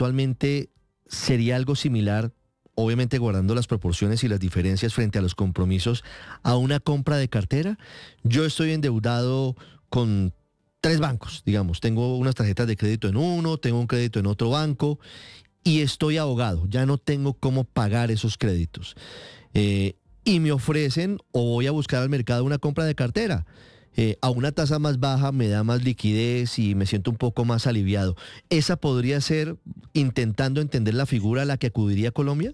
eventualmente sería algo similar, obviamente guardando las proporciones y las diferencias frente a los compromisos, a una compra de cartera. Yo estoy endeudado con 3 bancos, digamos. Tengo unas tarjetas de crédito en uno, tengo un crédito en otro banco y estoy ahogado. Ya no tengo cómo pagar esos créditos. Y me ofrecen o voy a buscar al mercado una compra de cartera. A una tasa más baja me da más liquidez y me siento un poco más aliviado. ¿Esa podría ser, intentando entender la figura a la que acudiría Colombia?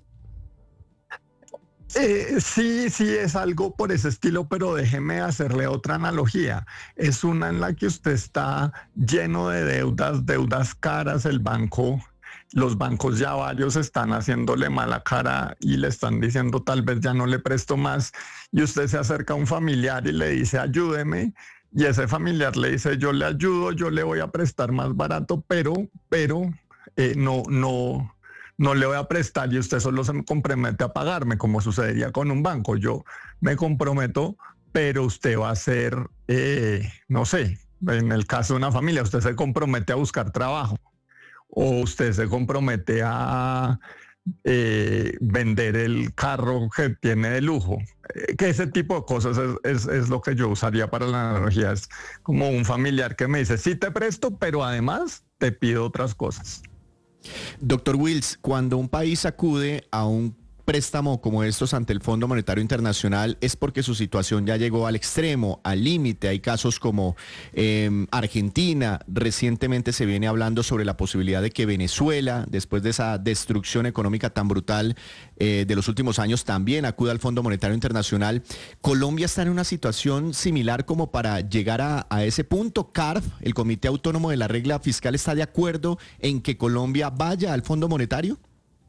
Sí, sí, es algo por ese estilo, pero déjeme hacerle otra analogía. Es una en la que usted está lleno de deudas, deudas caras, los bancos ya varios están haciéndole mala cara y le están diciendo tal vez ya no le presto más, y usted se acerca a un familiar y le dice ayúdeme, y ese familiar le dice yo le ayudo, yo le voy a prestar más barato, pero no le voy a prestar y usted solo se compromete a pagarme, como sucedería con un banco. Yo me comprometo, pero usted va a ser, no sé, en el caso de una familia, usted se compromete a buscar trabajo o usted se compromete a vender el carro que tiene de lujo. Que ese tipo de cosas es lo que yo usaría para la analogía. Es como un familiar que me dice, sí te presto, pero además te pido otras cosas. Doctor Wills, cuando un país acude a un préstamo como estos ante el Fondo Monetario Internacional es porque su situación ya llegó al extremo, al límite. Hay casos como Argentina. Recientemente se viene hablando sobre la posibilidad de que Venezuela, después de esa destrucción económica tan brutal de los últimos años, también acuda al Fondo Monetario Internacional. ¿Colombia está en una situación similar como para llegar a ese punto? CARF, el Comité Autónomo de la Regla Fiscal, ¿está de acuerdo en que Colombia vaya al Fondo Monetario?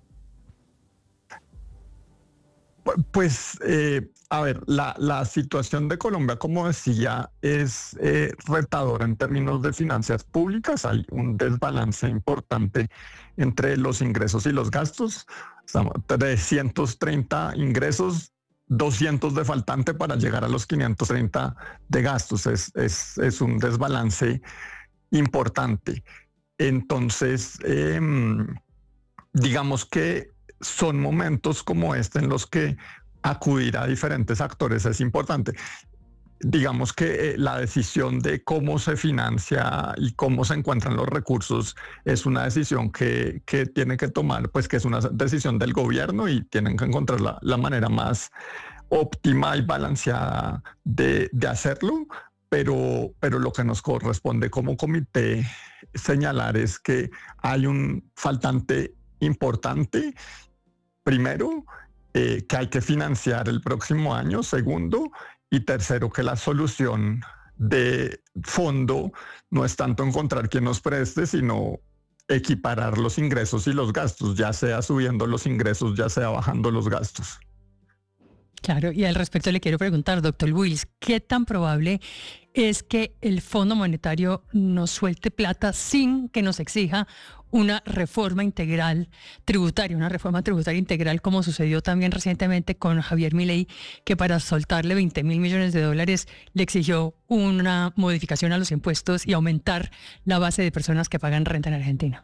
Pues, a ver, la situación de Colombia, como decía, es retadora en términos de finanzas públicas. Hay un desbalance importante entre los ingresos y los gastos. Estamos 330 ingresos, 200 de faltante para llegar a los 530 de gastos. Es un desbalance importante. Entonces, digamos que son momentos como este en los que acudir a diferentes actores es importante. Digamos que la decisión de cómo se financia y cómo se encuentran los recursos es una decisión que tiene que tomar, pues que es una decisión del gobierno y tienen que encontrar la manera más óptima y balanceada de hacerlo. Pero lo que nos corresponde como comité señalar es que hay un faltante importante. Primero, que hay que financiar el próximo año. Segundo, y tercero, que la solución de fondo no es tanto encontrar quien nos preste, sino equiparar los ingresos y los gastos, ya sea subiendo los ingresos, ya sea bajando los gastos. Claro, y al respecto le quiero preguntar, doctor Wills, ¿qué tan probable es que el Fondo Monetario nos suelte plata sin que nos exija una reforma tributaria integral, como sucedió también recientemente con Javier Milei, que para soltarle 20.000 millones de dólares le exigió una modificación a los impuestos y aumentar la base de personas que pagan renta en Argentina?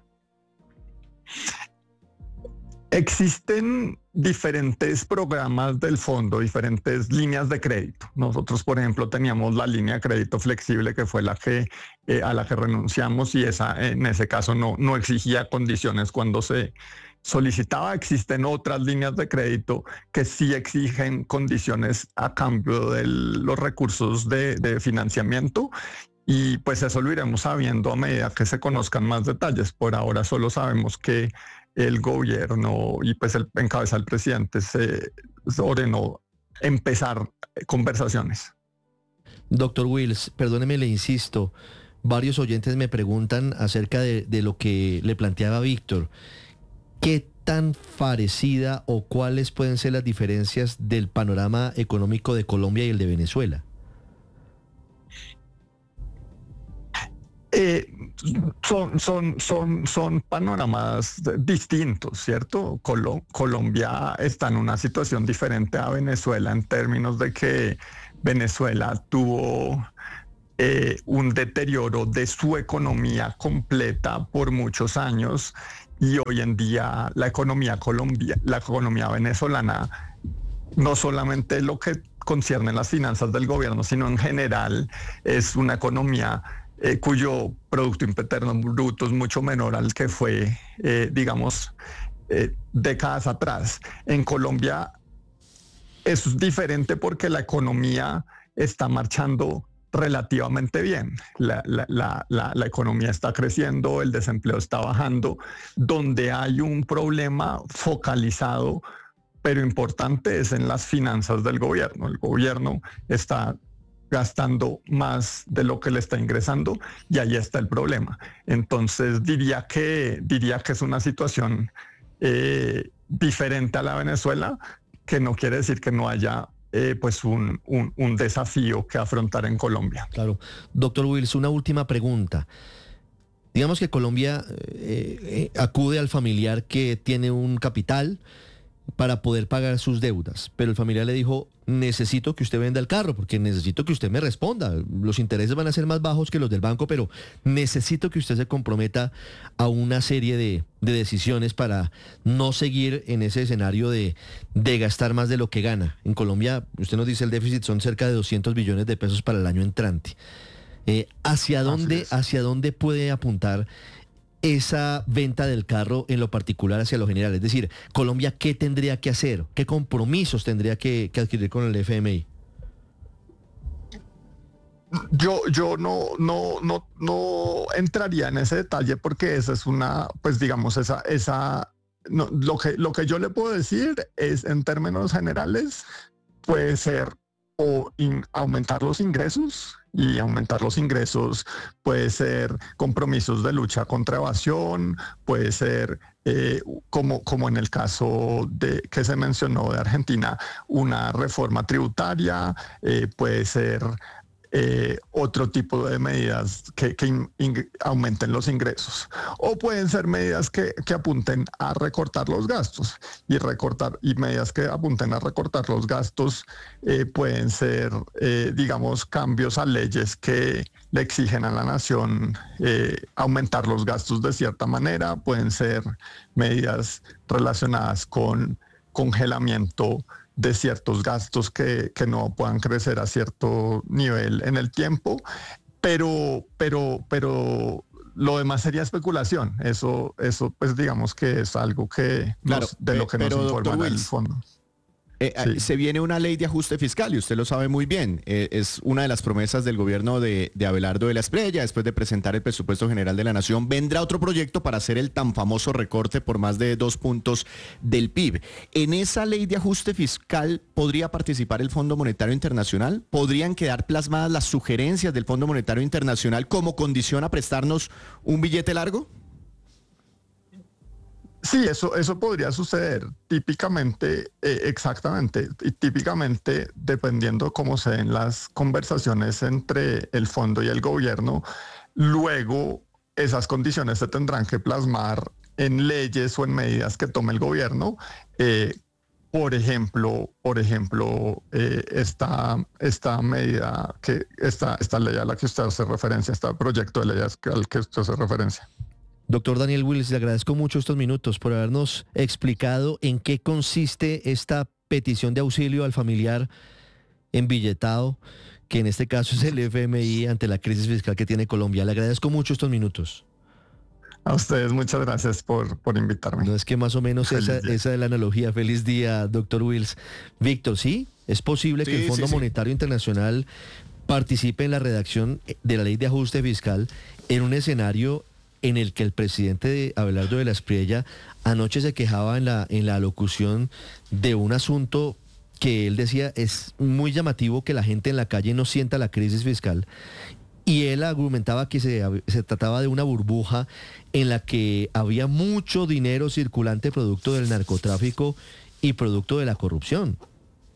Existen diferentes programas del fondo, diferentes líneas de crédito. Nosotros, por ejemplo, teníamos la línea de crédito flexible, que fue a la que renunciamos, y en ese caso no exigía condiciones cuando se solicitaba. Existen otras líneas de crédito que sí exigen condiciones a cambio de los recursos de financiamiento. Y pues eso lo iremos sabiendo a medida que se conozcan más detalles. Por ahora solo sabemos que el gobierno y pues en cabeza del presidente se ordenó empezar conversaciones. Doctor Wills, perdóneme, le insisto, varios oyentes me preguntan acerca de lo que le planteaba Víctor. ¿Qué tan parecida o cuáles pueden ser las diferencias del panorama económico de Colombia y el de Venezuela? Son panoramas distintos, ¿cierto? Colombia está en una situación diferente a Venezuela en términos de que Venezuela tuvo un deterioro de su economía completa por muchos años y hoy en día la economía venezolana, no solamente lo que concierne las finanzas del gobierno, sino en general es una economía cuyo Producto Interno Bruto es mucho menor al que fue, décadas atrás. En Colombia es diferente porque la economía está marchando relativamente bien. La economía está creciendo, el desempleo está bajando. Donde hay un problema focalizado, pero importante, es en las finanzas del gobierno. El gobierno está gastando más de lo que le está ingresando y ahí está el problema. Entonces diría que es una situación diferente a la Venezuela, que no quiere decir que no haya pues un desafío que afrontar en Colombia. Claro. Doctor Wills, una última pregunta. Digamos que Colombia acude al familiar que tiene un capital para poder pagar sus deudas, pero el familiar le dijo: necesito que usted venda el carro porque necesito que usted me responda. Los intereses van a ser más bajos que los del banco, pero necesito que usted se comprometa a una serie de decisiones para no seguir en ese escenario de gastar más de lo que gana. En Colombia, usted nos dice, el déficit son cerca de 200 billones de pesos para el año entrante. ¿Hacia dónde puede apuntar esa venta del carro, en lo particular hacia lo general? Es decir, Colombia, ¿qué tendría que hacer? ¿Qué compromisos tendría que adquirir con el FMI? Yo no entraría en ese detalle, porque esa es una, pues digamos, no, lo que yo le puedo decir es, en términos generales, puede ser aumentar los ingresos, y aumentar los ingresos puede ser compromisos de lucha contra evasión, puede ser, como en el caso que se mencionó de Argentina, una reforma tributaria, puede ser otro tipo de medidas que aumenten los ingresos, o pueden ser medidas que apunten a recortar los gastos, y medidas que apunten a recortar los gastos pueden ser, digamos, cambios a leyes que le exigen a la nación aumentar los gastos de cierta manera, pueden ser medidas relacionadas con congelamiento de ciertos gastos que no puedan crecer a cierto nivel en el tiempo, pero lo demás sería especulación. Eso pues digamos que es algo que de lo que nos informan en el fondo. Sí. Se viene una ley de ajuste fiscal y usted lo sabe muy bien. Es una de las promesas del gobierno de Abelardo de la Espriella. Después de presentar el presupuesto general de la Nación, vendrá otro proyecto para hacer el tan famoso recorte por más de 2 puntos del PIB. ¿En esa ley de ajuste fiscal podría participar el Fondo Monetario Internacional? ¿Podrían quedar plasmadas las sugerencias del Fondo Monetario Internacional como condición a prestarnos un billete largo? Sí, eso podría suceder típicamente, exactamente, y típicamente, dependiendo cómo se den las conversaciones entre el fondo y el gobierno, luego esas condiciones se tendrán que plasmar en leyes o en medidas que tome el gobierno. Por ejemplo, esta medida, esta ley a la que usted hace referencia, este proyecto de ley al que usted hace referencia. Doctor Daniel Wills, le agradezco mucho estos minutos por habernos explicado en qué consiste esta petición de auxilio al familiar embilletado, que en este caso es el FMI, ante la crisis fiscal que tiene Colombia. Le agradezco mucho estos minutos. A ustedes muchas gracias por invitarme. No, es que más o menos esa es la analogía. Feliz día, doctor Wills. Víctor, ¿sí? ¿Es posible que el Fondo Monetario Internacional participe en la redacción de la ley de ajuste fiscal en un escenario en el que el presidente Abelardo de la Espriella anoche se quejaba en la alocución de un asunto que él decía es muy llamativo, que la gente en la calle no sienta la crisis fiscal? Y él argumentaba que se trataba de una burbuja en la que había mucho dinero circulante producto del narcotráfico y producto de la corrupción.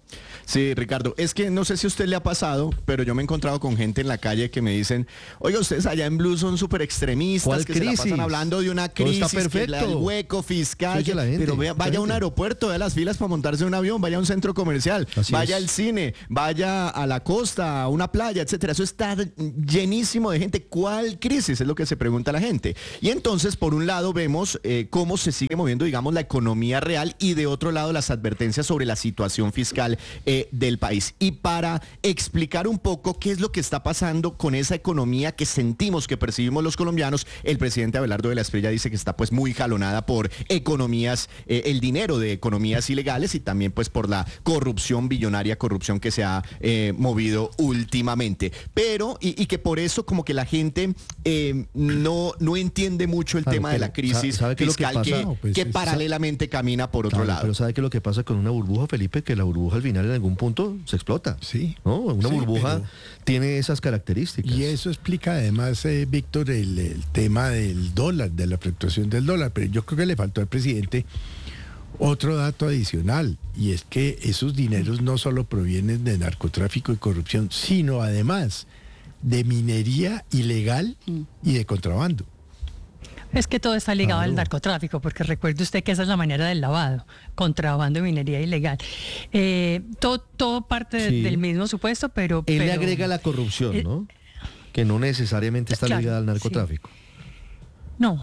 Sí, Ricardo, es que no sé si a usted le ha pasado, pero yo me he encontrado con gente en la calle que me dicen, oiga, ustedes allá en Blue son súper extremistas, ¿Cuál que se la crisis? pasan hablando de una Todo está crisis, que perfecto. el hueco fiscal, Sí, oye, la gente, pero vaya a un gente. aeropuerto, vea las filas para montarse en un avión, vaya a un centro comercial, Así vaya es. al cine, vaya a la costa, a una playa, etcétera. Eso está llenísimo de gente. ¿Cuál crisis? Es lo que se pregunta la gente. Y entonces, por un lado, vemos cómo se sigue moviendo, digamos, la economía real y de otro lado, las advertencias sobre la situación fiscal del país. Y para explicar un poco qué es lo que está pasando con esa economía que sentimos, que percibimos los colombianos, el presidente Abelardo de la Espriella dice que está pues muy jalonada por economías, el dinero de economías ilegales y también pues por la corrupción billonaria, corrupción que se ha movido últimamente. Pero, y que por eso como que la gente no entiende mucho el Claro, tema de la pero crisis ¿sabe qué es lo que fiscal pasa? No, pues, que paralelamente camina por otro Claro, lado. pero ¿sabe qué es lo que pasa con una burbuja, Felipe? Que la burbuja al final en algún punto se explota. Sí. ¿No? Una Sí, burbuja pero- tiene esas características. Y eso explica además, Víctor, el tema del dólar, de la fluctuación del dólar. Pero yo creo que le faltó al presidente otro dato adicional, y es que esos dineros no solo provienen de narcotráfico y corrupción, sino además de minería ilegal y de contrabando. Es que todo está ligado Claro. al narcotráfico, porque recuerde usted que esa es la manera del lavado, contrabando y minería ilegal. Todo parte Sí. del mismo supuesto, pero... Él le pero- agrega la corrupción, eh, ¿no? Que no necesariamente está claro, ligada al sí. narcotráfico. No,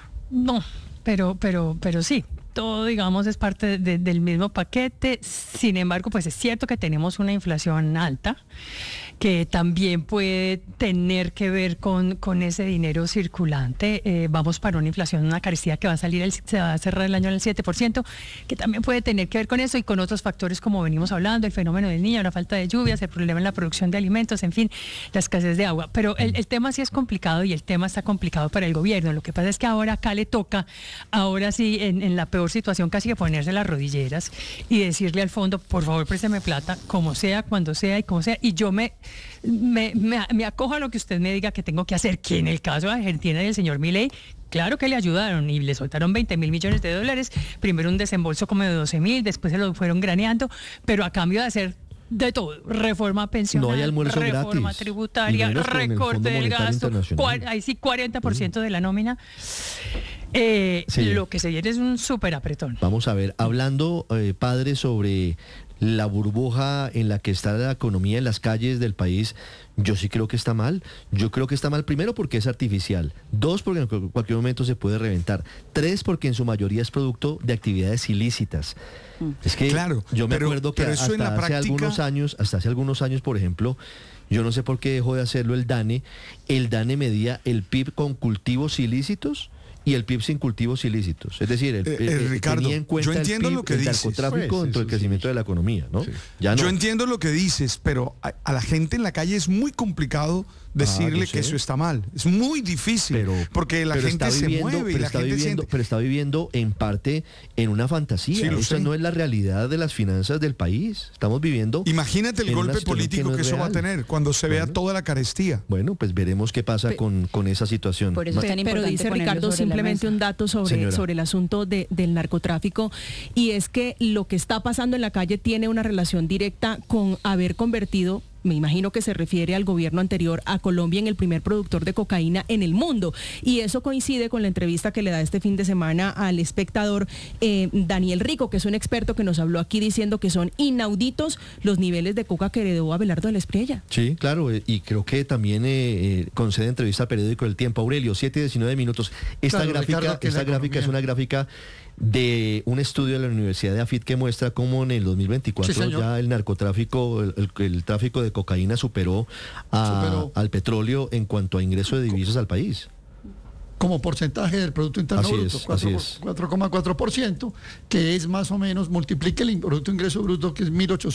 pero sí, todo, digamos, es parte del mismo paquete. Sin embargo, pues es cierto que tenemos una inflación alta, que también puede tener que ver con ese dinero circulante. Vamos para una inflación, una carestía que se va a cerrar el año en el 7%, que también puede tener que ver con eso y con otros factores como venimos hablando, el fenómeno del niño, la falta de lluvias, el problema en la producción de alimentos, en fin, la escasez de agua. Pero el tema sí es complicado y el tema está complicado para el gobierno. Lo que pasa es que ahora acá le toca, ahora sí, en la peor situación, casi que ponerse las rodilleras y decirle al fondo, por favor, présteme plata, como sea, cuando sea y como sea, y yo me acojo a lo que usted me diga que tengo que hacer, que en el caso de Argentina y el señor Milei, claro que le ayudaron y le soltaron 20.000 millones de dólares, primero un desembolso como de 12.000, después se lo fueron graneando, pero a cambio de hacer de todo, reforma pensional, No hay almuerzo reforma gratis, tributaria, y menos con el recorte Fondo del Monetario gasto, Internacional. ahí sí 40% de la nómina. Sí. Lo que se viene es un súper apretón. Vamos a ver, hablando, padre, sobre la burbuja en la que está la economía en las calles del país, yo sí creo que está mal. Yo creo que está mal primero porque es artificial. 2, porque en cualquier momento se puede reventar. 3, porque en su mayoría es producto de actividades ilícitas. Es que Claro, yo me pero- acuerdo que pero eso en la hasta hace algunos años, por ejemplo, yo no sé por qué dejó de hacerlo el DANE. El DANE medía el PIB con cultivos ilícitos y el PIB sin cultivos ilícitos. Es decir, Ricardo, tenía en cuenta yo entiendo el PIB, lo que el dices. narcotráfico Pues, dentro del eso crecimiento sí. de la economía, ¿no? Sí. Ya no. Yo entiendo lo que dices, pero a la gente en la calle es muy complicado decirle yo que sé. eso está mal. Es muy difícil, porque la pero gente está se viviendo- mueve y pero la está gente viviendo, siente... pero está viviendo en parte en una fantasía. Sí, lo Esa sé. no es la realidad de las finanzas del país. Estamos viviendo. Imagínate el en una golpe situación político no que es eso va a real. tener cuando se vea Bueno. toda la carestía. Bueno, pues veremos qué pasa con esa situación. Por eso es tan Pero importante dice ponerlo Ricardo sobre la simplemente mesa. un dato Señora. sobre el asunto del narcotráfico, y es que lo que está pasando en la calle tiene una relación directa con haber convertido, me imagino que se refiere al gobierno anterior, a Colombia en el primer productor de cocaína en el mundo. Y eso coincide con la entrevista que le da este fin de semana al espectador Daniel Rico, que es un experto que nos habló aquí diciendo que son inauditos los niveles de coca que heredó Abelardo de la Espriella. Sí, claro, y creo que también concede entrevista al periódico El Tiempo. Aurelio, 7:19 minutos. Esta Claro, gráfica, Ricardo, que esta la gráfica es economía- una gráfica de un estudio de la Universidad de AFIT que muestra cómo en el 2024 Sí, señor. ya el narcotráfico, el tráfico de cocaína superó al petróleo en cuanto a ingreso de divisas al país. Como porcentaje del Producto Interno Así Bruto, es, así es. 4,4%, que es más o menos, multiplique el Producto Ingreso Bruto, que es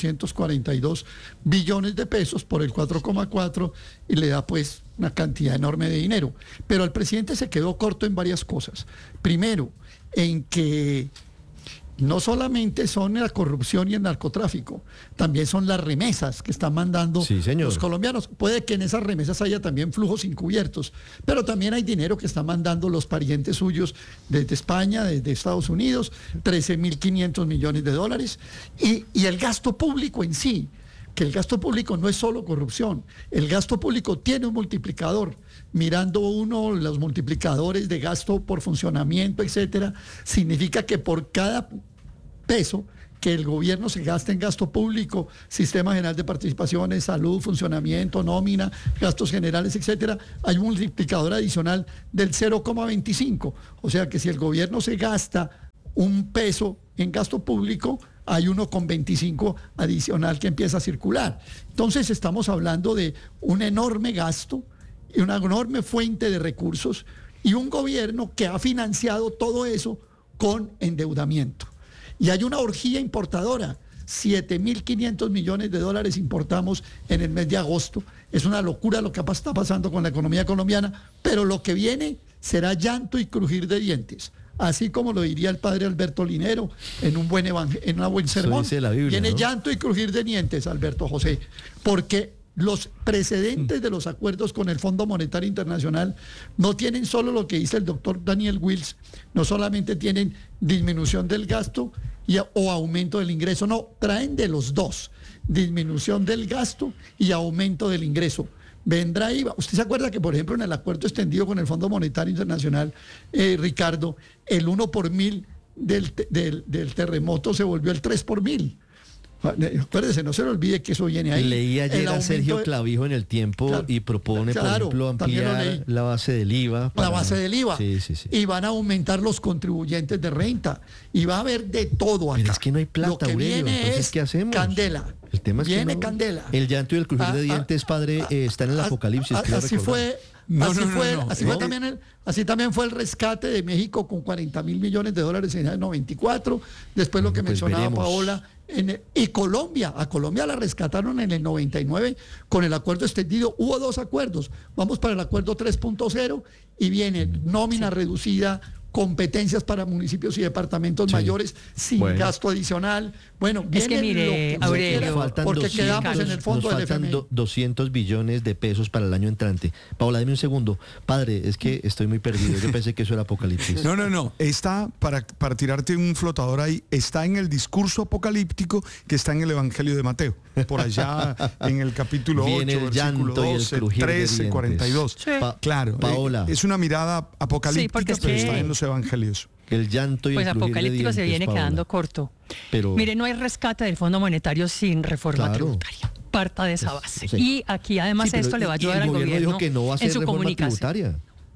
1.842 billones de pesos, por el 4,4 y le da pues una cantidad enorme de dinero. Pero el presidente se quedó corto en varias cosas. Primero, en que no solamente son la corrupción y el narcotráfico, también son las remesas que están mandando Sí, señor. los colombianos. Puede que en esas remesas haya también flujos encubiertos, pero también hay dinero que están mandando los parientes suyos desde España, desde Estados Unidos, 13.500 millones de dólares, y el gasto público en sí, que el gasto público no es solo corrupción, el gasto público tiene un multiplicador. Mirando uno los multiplicadores de gasto por funcionamiento, etcétera, significa que por cada peso que el gobierno se gasta en gasto público, sistema general de participaciones, salud, funcionamiento, nómina, gastos generales, etcétera, hay un multiplicador adicional del 0,25. O sea que si el gobierno se gasta un peso en gasto público, hay 1,25 adicional que empieza a circular. Entonces estamos hablando de un enorme gasto y una enorme fuente de recursos y un gobierno que ha financiado todo eso con endeudamiento. Y hay una orgía importadora, 7.500 millones de dólares importamos en el mes de agosto. Es una locura lo que está pasando con la economía colombiana, pero lo que viene será llanto y crujir de dientes. Así como lo diría el padre Alberto Linero en un buen sermón. Dice la Biblia, viene ¿no? llanto y crujir de dientes, Alberto José, porque los precedentes de los acuerdos con el Fondo Monetario Internacional no tienen solo lo que dice el doctor Daniel Wills, no solamente tienen disminución del gasto o aumento del ingreso, no, traen de los dos, disminución del gasto y aumento del ingreso. Vendrá IVA. ¿Usted se acuerda que, por ejemplo, en el acuerdo extendido con el Fondo Monetario Internacional, Ricardo, el 1 por 1000 del terremoto se volvió el 3 por 1000? Acuérdese, no se le olvide que eso viene ahí. Leí ayer a Sergio Clavijo en El Tiempo, Claro, y propone, por claro, ejemplo, también lo leí. ampliar la base del IVA. La base del IVA. Sí. Y van a aumentar los contribuyentes de renta. Y va a haber de todo acá. Pero es que no hay plata, Lo que Aurelio, viene entonces, es ¿qué hacemos? candela. El tema es que viene no- candela. El llanto y el crujir de dientes, padre, está en el Apocalipsis. quiero Así recordar. fue. No, así no, no, fue, no. así fue también así también fue el rescate de México con 40.000 millones de dólares en el 94. Después lo que Pues mencionaba veremos. Paola. Y Colombia, a Colombia la rescataron en el 99 con el acuerdo extendido. Hubo dos acuerdos. Vamos para el acuerdo 3.0 y viene nómina reducida, competencias para municipios y departamentos Sí. mayores sin Bueno. gasto adicional. Bueno, Es que viene mire, lo que usted Aurelio, quiera, Faltan porque 200, quedamos en el fondo nos del faltan FMI. 200 billones de pesos para el año entrante. Paola, deme un segundo. Padre, es que estoy muy perdido. Yo pensé que eso era Apocalipsis. No. Está, para tirarte un flotador ahí, está en el discurso apocalíptico que está en el Evangelio de Mateo. Por allá en el capítulo 8, Viene el versículo llanto y el 12, crujir de 13, dientes. 42. Sí. Claro, Paola. es una mirada apocalíptica, porque es pero que- está en los evangelios. El llanto y Pues el crujir de apocalíptico se dientes, viene Paola. quedando corto. Pero Mire, no hay rescate del Fondo Monetario sin reforma Claro. tributaria. Parta de esa base. Sí. Y aquí además Sí, pero esto le va a y ayudar el al gobierno gobierno dijo que no va a en hacer su reforma comunicación. tributaria.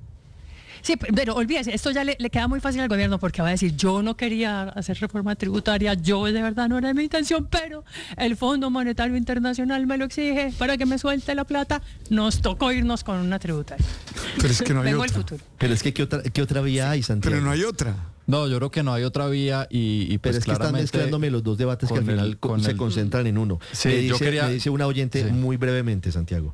Sí, pero olvídese, esto ya le queda muy fácil al gobierno porque va a decir, yo no quería hacer reforma tributaria, yo de verdad no era mi intención, pero el Fondo Monetario Internacional me lo exige para que me suelte la plata, nos tocó irnos con una tributaria. Pero es que no hay Vengo al otra. futuro. Pero es que ¿qué otra vía hay, Santiago? Pero no hay otra. No, yo creo que no hay otra vía y Pero pues es que están claramente mezclándome los dos debates que al con el- final con se el- concentran en uno. Sí, me, yo dice, quería- me dice una oyente Sí. muy brevemente, Santiago,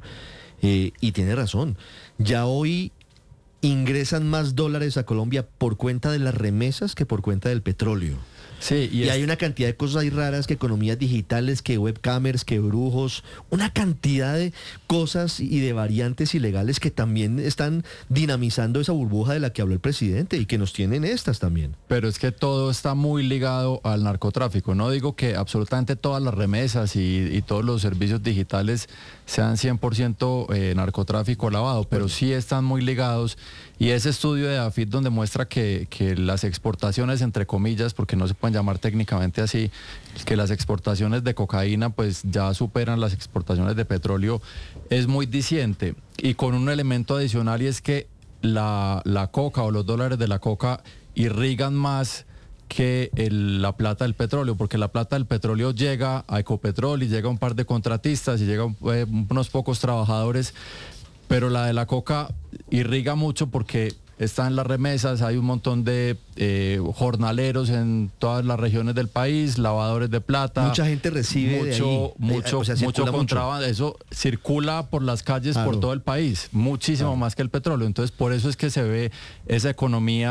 y tiene razón. Ya hoy ingresan más dólares a Colombia por cuenta de las remesas que por cuenta del petróleo. sí, Y hay una cantidad de cosas ahí raras, que economías digitales, que webcamers, que brujos, una cantidad de cosas y de variantes ilegales que también están dinamizando esa burbuja de la que habló el presidente y que nos tienen estas también. pero es que todo está muy ligado al narcotráfico. No digo que absolutamente todas las remesas y todos los servicios digitales sean 100% narcotráfico lavado, pero sí están muy ligados. Y ese estudio de AFIT donde muestra que las exportaciones, entre comillas, porque no se pueden llamar técnicamente así, que las exportaciones de cocaína pues ya superan las exportaciones de petróleo, es muy diciente. Y con un elemento adicional, y es que la coca o los dólares de la coca irrigan más que la plata del petróleo, porque la plata del petróleo llega a Ecopetrol y llega a un par de contratistas y llega a unos pocos trabajadores, pero la de la coca irriga mucho porque está en las remesas, hay un montón de jornaleros en todas las regiones del país, lavadores de plata. Mucha gente recibe de ahí. mucho O sea, circula mucho. contrabando. Eso circula por las calles, Claro. por todo el país, muchísimo Claro. más que el petróleo. Entonces, por eso es que se ve esa economía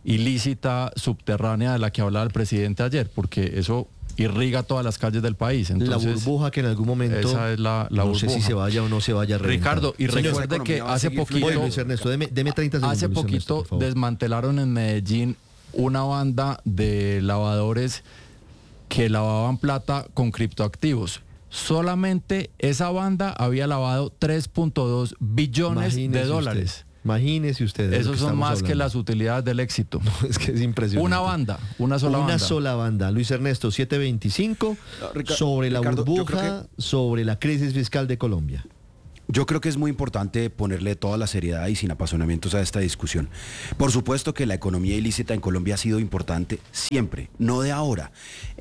ilícita subterránea de la que hablaba el presidente ayer, porque eso irriga todas las calles del país. Entonces, la burbuja que en algún momento esa es la no burbuja. sé si se vaya o no se vaya a reventar. Ricardo, y recuerde que hace poquito, Oye, Luis Ernesto, deme 30 segundos. hace Luis poquito Ernesto, por favor. desmantelaron en Medellín una banda de lavadores que lavaban plata con criptoactivos. Solamente esa banda había lavado 3.2 billones de dólares. Usted, imagínese usted. Esos son más que las utilidades del éxito. Es que es impresionante. Una banda, una sola banda. Luis Ernesto, 725, sobre la Ricardo, burbuja, sobre la crisis fiscal de Colombia. Yo creo que es muy importante ponerle toda la seriedad y sin apasionamientos a esta discusión. Por supuesto que la economía ilícita en Colombia ha sido importante siempre, no de ahora.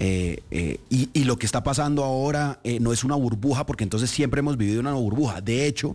Y lo que está pasando ahora no es una burbuja, porque entonces siempre hemos vivido una burbuja. De hecho,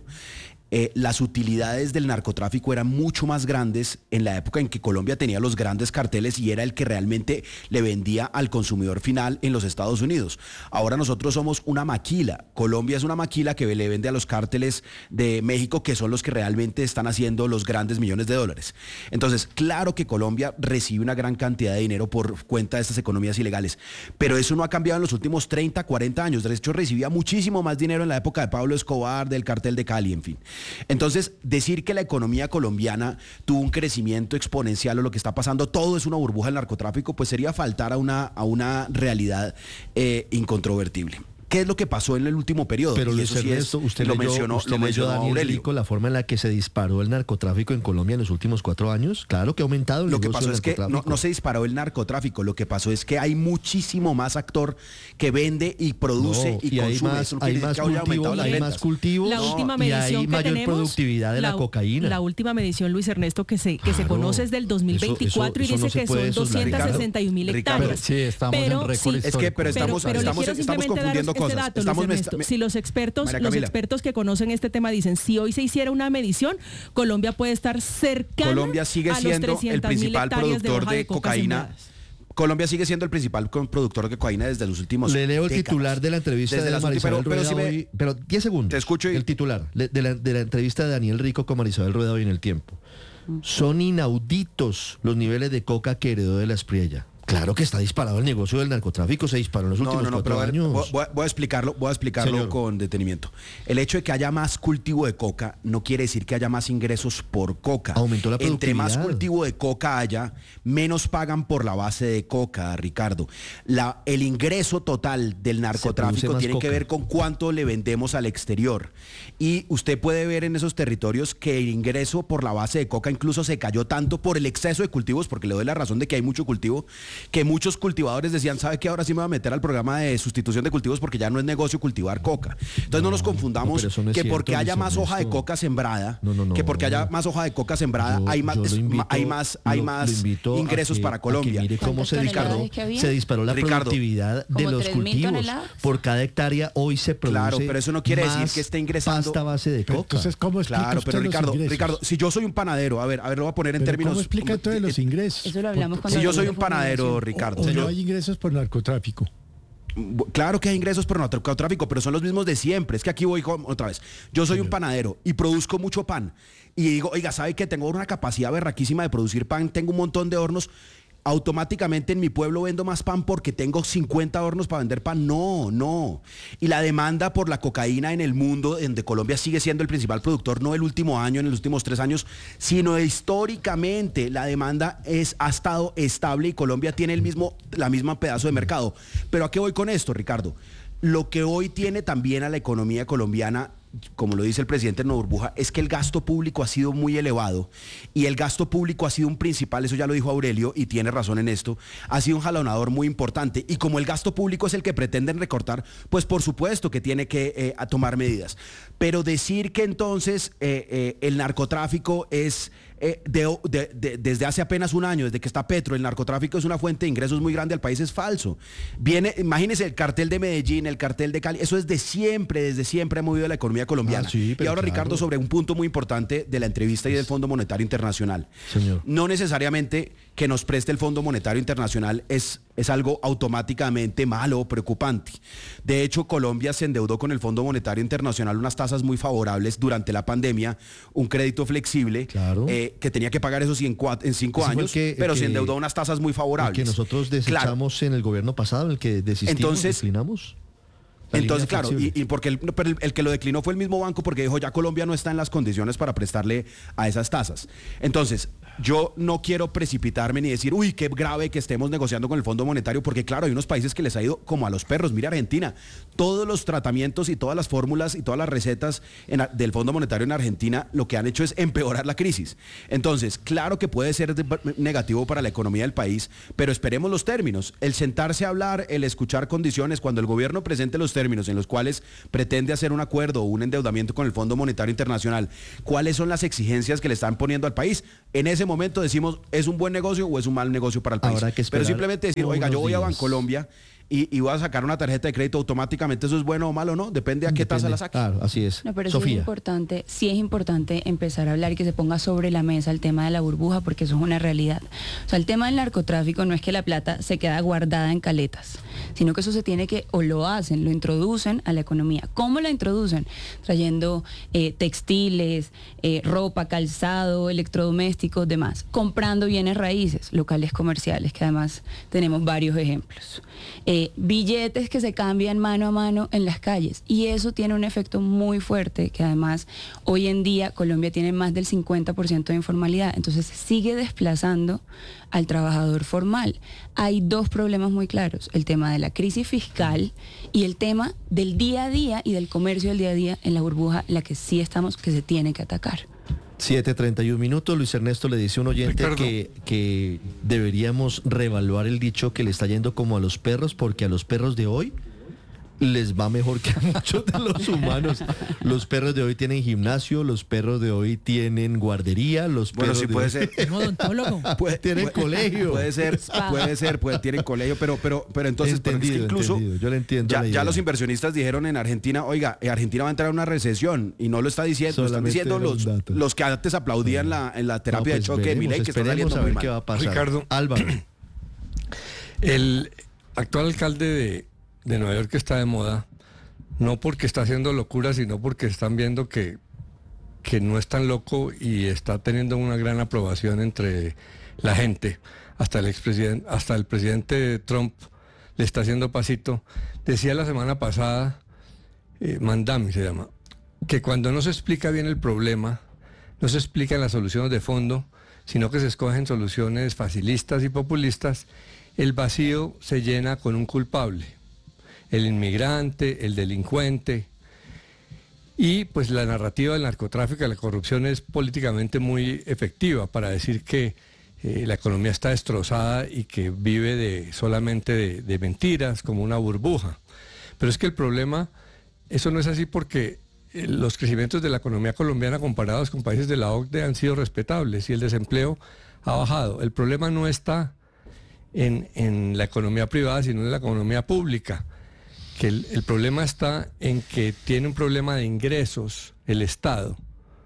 las utilidades del narcotráfico eran mucho más grandes en la época en que Colombia tenía los grandes carteles y era el que realmente le vendía al consumidor final en los Estados Unidos. Ahora nosotros somos una maquila. Colombia es una maquila que le vende a los cárteles de México, que son los que realmente están haciendo los grandes millones de dólares. Entonces, claro que Colombia recibe una gran cantidad de dinero por cuenta de estas economías ilegales, pero eso no ha cambiado en los últimos 30, 40 años. De hecho, recibía muchísimo más dinero en la época de Pablo Escobar, del cartel de Cali, en fin. Entonces, decir que la economía colombiana tuvo un crecimiento exponencial o lo que está pasando, todo es una burbuja del narcotráfico, pues sería faltar a una realidad incontrovertible. ¿Qué es lo que pasó en el último periodo? Pero Y Luis eso sí Ernesto, usted lo leyó mencionó Daniel Aurelio. Rico, la forma en la que se disparó el narcotráfico en Colombia en los últimos 4 años. Claro que ha aumentado el Lo que negocio pasó del es que narcotráfico. no se disparó el narcotráfico, lo que pasó es que hay muchísimo más actor que vende y produce y hay consume. más, Eso no hay quiere decir más que haya aumentado cultivo, las hay ventas. más cultivos La última y medición hay que mayor tenemos, productividad de la cocaína. La última medición, Luis Ernesto, que se conoce es del 2024 eso y dice no se que puede son soslayar. 261.000 Ricardo, hectáreas. Sí, estamos en récord Es que, pero histórico. estamos le quiero simplemente confundiendo daros cosas. Este dato, Luis Ernesto. Si los expertos que conocen este tema dicen, si hoy se hiciera una medición, Colombia puede estar cercana Colombia sigue a los siendo el 300.000 principal hectáreas productor hoja de coca cocaína. sembradas. Colombia sigue siendo el principal productor de cocaína desde los últimos Le leo el décadas. titular de la entrevista Desde de las Marisabel últimas- pero Rueda si me- hoy, pero 10 segundos. Te escucho y- El titular de la entrevista de Daniel Rico con Marisabel Rueda hoy en El Tiempo. Son inauditos los niveles de coca que heredó de la Espriella. Claro que está disparado el negocio del narcotráfico, se disparó en los últimos 4 pero a ver, años. voy a explicarlo Señor. con detenimiento. El hecho de que haya más cultivo de coca no quiere decir que haya más ingresos por coca. Aumentó la Entre más productividad. cultivo de coca haya, menos pagan por la base de coca, Ricardo. El ingreso total del narcotráfico produce más tiene que coca. ver con cuánto le vendemos al exterior. Y usted puede ver en esos territorios que el ingreso por la base de coca incluso se cayó tanto por el exceso de cultivos, porque le doy la razón de que hay mucho cultivo, que muchos cultivadores decían, ¿sabe qué? Ahora sí me voy a meter al programa de sustitución de cultivos porque ya no es negocio cultivar coca. Entonces no nos confundamos pero eso no es que cierto, porque haya Luis más hoja de Ernesto. coca sembrada, No. que porque haya más hoja de coca sembrada, Yo- hay más, yo lo invito- hay lo más invito a ingresos que- para a que Colombia. mire cómo ¿Cuántas se disparó, toneladas que había? se disparó la Ricardo, productividad de ¿como los 3.000 cultivos. toneladas? Por cada hectárea hoy se produce Claro, pero eso no quiere decir más que esté ingresando- pasta base de Pero coca. entonces, ¿cómo explica Claro, usted pero los ingresos? Ricardo, si yo soy un panadero, a ver, lo voy a poner en Pero términos. ¿cómo explica entonces los ingresos? Eso lo hablamos Por- cuando Si yo soy un hablamos de panadero, formulación. Ricardo. o si no yo- hay ingresos por narcotráfico. Claro que hay ingresos por narcotráfico, pero son los mismos de siempre. Es que aquí voy otra vez. Yo soy un panadero y produzco mucho pan. Y digo, oiga, ¿sabe qué? Tengo una capacidad berraquísima de producir pan, tengo un montón de hornos. Automáticamente en mi pueblo vendo más pan porque tengo 50 hornos para vender pan. No. Y la demanda por la cocaína en el mundo, donde Colombia sigue siendo el principal productor, no el último año, en los últimos 3 años, sino históricamente la demanda ha estado estable y Colombia tiene la misma pedazo de mercado. Pero ¿a qué voy con esto, Ricardo? Lo que hoy tiene también a la economía colombiana, como lo dice el presidente en la burbuja, es que el gasto público ha sido muy elevado y el gasto público ha sido un principal, eso ya lo dijo Aurelio y tiene razón en esto, ha sido un jalonador muy importante y como el gasto público es el que pretenden recortar, pues por supuesto que tiene que tomar medidas. Pero decir que entonces el narcotráfico es... desde hace apenas un año, desde que está Petro, el narcotráfico es una fuente de ingresos muy grande al país, es falso. Imagínense el cartel de Medellín, el cartel de Cali, eso es desde siempre ha movido la economía colombiana. Sí, y pero ahora, claro. Ricardo, sobre un punto muy importante de la entrevista y del Fondo Monetario Internacional. Señor. No necesariamente que nos preste el Fondo Monetario Internacional es es algo automáticamente malo o preocupante. De hecho, Colombia se endeudó con el Fondo Monetario Internacional unas tasas muy favorables durante la pandemia, un crédito flexible, Claro. Que tenía que pagar eso en 5 Ese fue el años, que- pero el se que- endeudó a unas tasas muy favorables. Que nosotros desechamos en el gobierno pasado, en el que desistimos, Entonces- declinamos. La Entonces, línea claro, flexible. y porque pero el que lo declinó fue el mismo banco porque dijo ya Colombia no está en las condiciones para prestarle a esas tasas. Entonces, yo no quiero precipitarme ni decir, uy, qué grave que estemos negociando con el Fondo Monetario, porque claro, hay unos países que les ha ido como a los perros. Mira Argentina, todos los tratamientos y todas las fórmulas y todas las recetas del Fondo Monetario en Argentina lo que han hecho es empeorar la crisis. Entonces, claro que puede ser negativo para la economía del país, pero esperemos los términos. El sentarse a hablar, el escuchar condiciones, cuando el gobierno presente los términos en los cuales pretende hacer un acuerdo o un endeudamiento con el Fondo Monetario Internacional, cuáles son las exigencias que le están poniendo al país, en ese momento decimos, ¿es un buen negocio o es un mal negocio para el país? Habrá que esperar Pero simplemente decir, oiga, yo unos voy a días. Bancolombia y voy a sacar una tarjeta de crédito automáticamente, ¿eso es bueno o malo, no? Depende a qué tasa la saque. Claro, así es. No, pero Sofía. sí es importante empezar a hablar y que se ponga sobre la mesa el tema de la burbuja, porque eso es una realidad. O sea, el tema del narcotráfico no es que la plata se queda guardada en caletas, sino que eso se tiene que, o lo hacen, lo introducen a la economía. ¿Cómo la introducen? Trayendo textiles, ropa, calzado, electrodomésticos, demás. Comprando bienes raíces, locales comerciales, que además tenemos varios ejemplos. Billetes que se cambian mano a mano en las calles, y eso tiene un efecto muy fuerte, que además hoy en día Colombia tiene más del 50% de informalidad, entonces sigue desplazando al trabajador formal. Hay dos problemas muy claros: el tema de la crisis fiscal y el tema del día a día y del comercio del día a día en la burbuja, la que sí estamos, que se tiene que atacar. 7:31 minutos. Luis Ernesto le dice a un oyente Ricardo. que deberíamos reevaluar el dicho que le está yendo como a los perros, porque a los perros de hoy les va mejor que a muchos de los humanos. Los perros de hoy tienen gimnasio, los perros de hoy tienen guardería, los Bueno, perros sí de puede hoy ser. Un odontólogo. tienen colegio. Puede ser, tienen colegio, pero entonces, pero es que Entendido, incluso entendido, yo le entiendo la ya idea. los inversionistas dijeron en Argentina, oiga, Argentina va a entrar en una recesión, y no lo está diciendo, lo están Solamente diciendo era un dato. los que antes aplaudían en la terapia No, de pues choque de veremos, Milei, que está esperemos saliendo a muy ver mal. qué va a pasar. Ricardo. Álvaro. El actual alcalde de Nueva York está de moda, no porque está haciendo locuras, sino porque están viendo que no es tan loco y está teniendo una gran aprobación entre la gente. Hasta el presidente Trump le está haciendo pasito. Decía la semana pasada, Mandami se llama, que cuando no se explica bien el problema, no se explican las soluciones de fondo, sino que se escogen soluciones facilistas y populistas, el vacío se llena con un culpable: el inmigrante, el delincuente. Y pues la narrativa del narcotráfico y la corrupción es políticamente muy efectiva para decir que la economía está destrozada y que vive solamente de mentiras, como una burbuja. Pero es que el problema, eso no es así, porque los crecimientos de la economía colombiana comparados con países de la OCDE han sido respetables y el desempleo ha bajado. El problema no está en la economía privada, sino en la economía pública. Que el problema está en que tiene un problema de ingresos el Estado,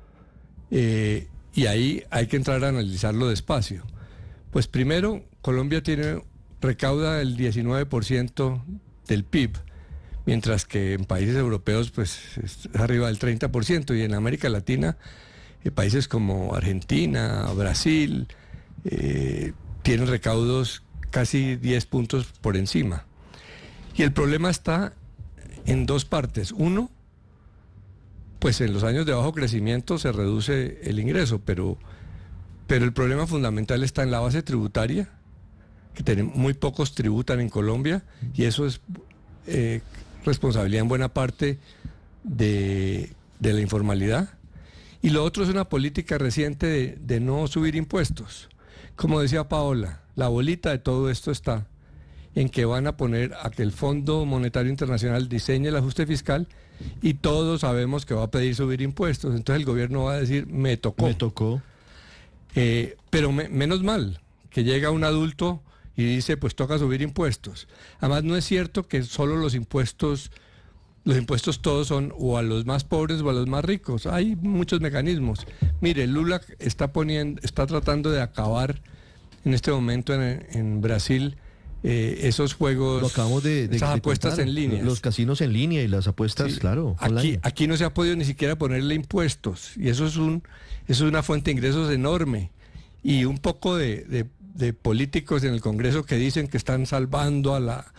y ahí hay que entrar a analizarlo despacio. Pues primero, Colombia recauda el 19% del PIB, mientras que en países europeos pues es arriba del 30%, y en América Latina países como Argentina, Brasil, tienen recaudos casi 10 puntos por encima. Y el problema está en dos partes. Uno, pues en los años de bajo crecimiento se reduce el ingreso, pero el problema fundamental está en la base tributaria, que muy pocos tributan en Colombia, y eso es responsabilidad en buena parte de la informalidad. Y lo otro es una política reciente de no subir impuestos. Como decía Paola, la bolita de todo esto está en que van a poner a que el Fondo Monetario Internacional diseñe el ajuste fiscal, y todos sabemos que va a pedir subir impuestos. Entonces el gobierno va a decir, me tocó. Pero menos mal que llega un adulto y dice, pues toca subir impuestos. Además, no es cierto que solo los impuestos todos son o a los más pobres o a los más ricos. Hay muchos mecanismos. Mire, Lula está tratando de acabar en este momento en Brasil esos juegos, Lo acabamos esas apuestas contar, en línea. los casinos en línea y las apuestas, Sí. claro. Aquí no se ha podido ni siquiera ponerle impuestos y eso es una fuente de ingresos enorme. Y un poco de políticos en el Congreso que dicen que están salvando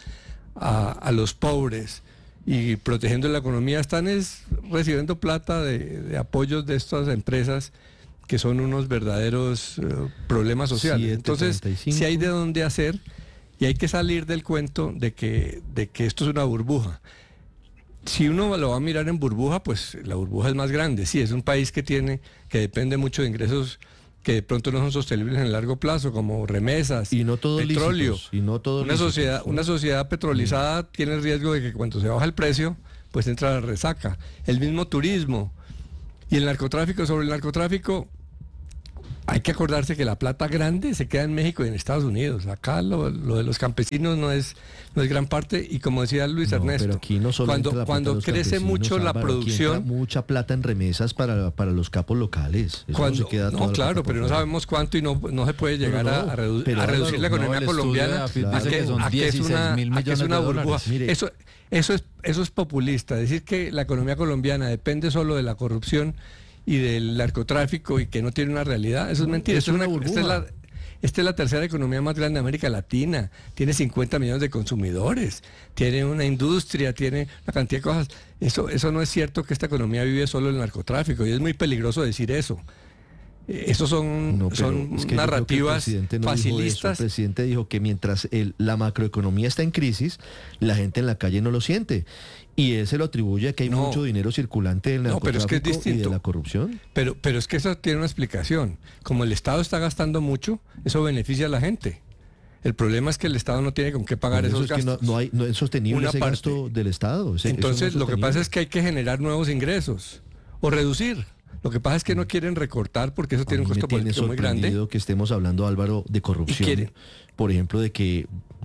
a los pobres y protegiendo la economía, están recibiendo plata de apoyos de estas empresas que son unos verdaderos problemas sociales. Entonces, sí hay de dónde hacer y hay que salir del cuento de que esto es una burbuja. Si uno lo va a mirar en burbuja, pues la burbuja es más grande. Sí, es un país que depende mucho de ingresos que de pronto no son sostenibles en el largo plazo, como remesas, y no todos petróleo. Lícitos, y no todos una sociedad petrolizada tiene el riesgo de que cuando se baja el precio, pues entra la resaca. El mismo turismo y el narcotráfico. Sobre el narcotráfico, hay que acordarse que la plata grande se queda en México y en Estados Unidos. Acá lo de los campesinos no es gran parte, y como decía Luis Ernesto, pero aquí no solo entra la plata de cuando los crece campesinos, mucho la Álvaro, aquí producción, entra mucha plata en remesas para los capos locales. Eso no se queda toda la claro, plata por pero no fuera. sabemos cuánto y no se puede llegar a reducir la economía colombiana a que es una burbuja. Mire, eso es populista. Decir que la economía colombiana depende solo de la corrupción y del narcotráfico y que no tiene una realidad, eso es mentira. Esta es la tercera economía más grande de América Latina, tiene 50 millones de consumidores, tiene una industria, tiene una cantidad de cosas. Eso no es cierto, que esta economía vive solo del narcotráfico, y es muy peligroso decir eso. Esos son es que narrativas yo creo que el presidente no facilistas. dijo eso. El presidente dijo que mientras la macroeconomía está en crisis, la gente en la calle no lo siente. Y él se lo atribuye a que hay mucho dinero circulante del narcotráfico, pero es que es distinto. Y de la corrupción. Pero es que eso tiene una explicación. Como el Estado está gastando mucho, eso beneficia a la gente. El problema es que el Estado no tiene con qué pagar esos gastos. Que no es sostenible ese gasto del Estado. Entonces, lo que pasa es que hay que generar nuevos ingresos o reducir. Lo que pasa es que no quieren recortar porque eso tiene un costo político muy grande. Que estemos hablando, Álvaro, de corrupción. Por ejemplo, de que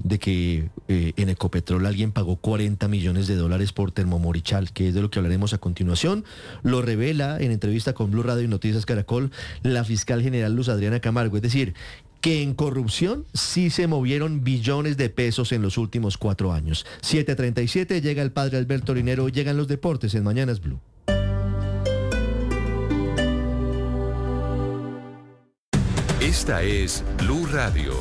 en Ecopetrol alguien pagó $40 millones por Termomorichal, que es de lo que hablaremos a continuación. Lo revela en entrevista con Blue Radio y Noticias Caracol la fiscal general Luz Adriana Camargo. Es decir, que en corrupción sí se movieron billones de pesos en los últimos 4 años. 7:37, llega el padre Alberto Linero, llegan los deportes en Mañanas Blue. Esta es Blue Radio.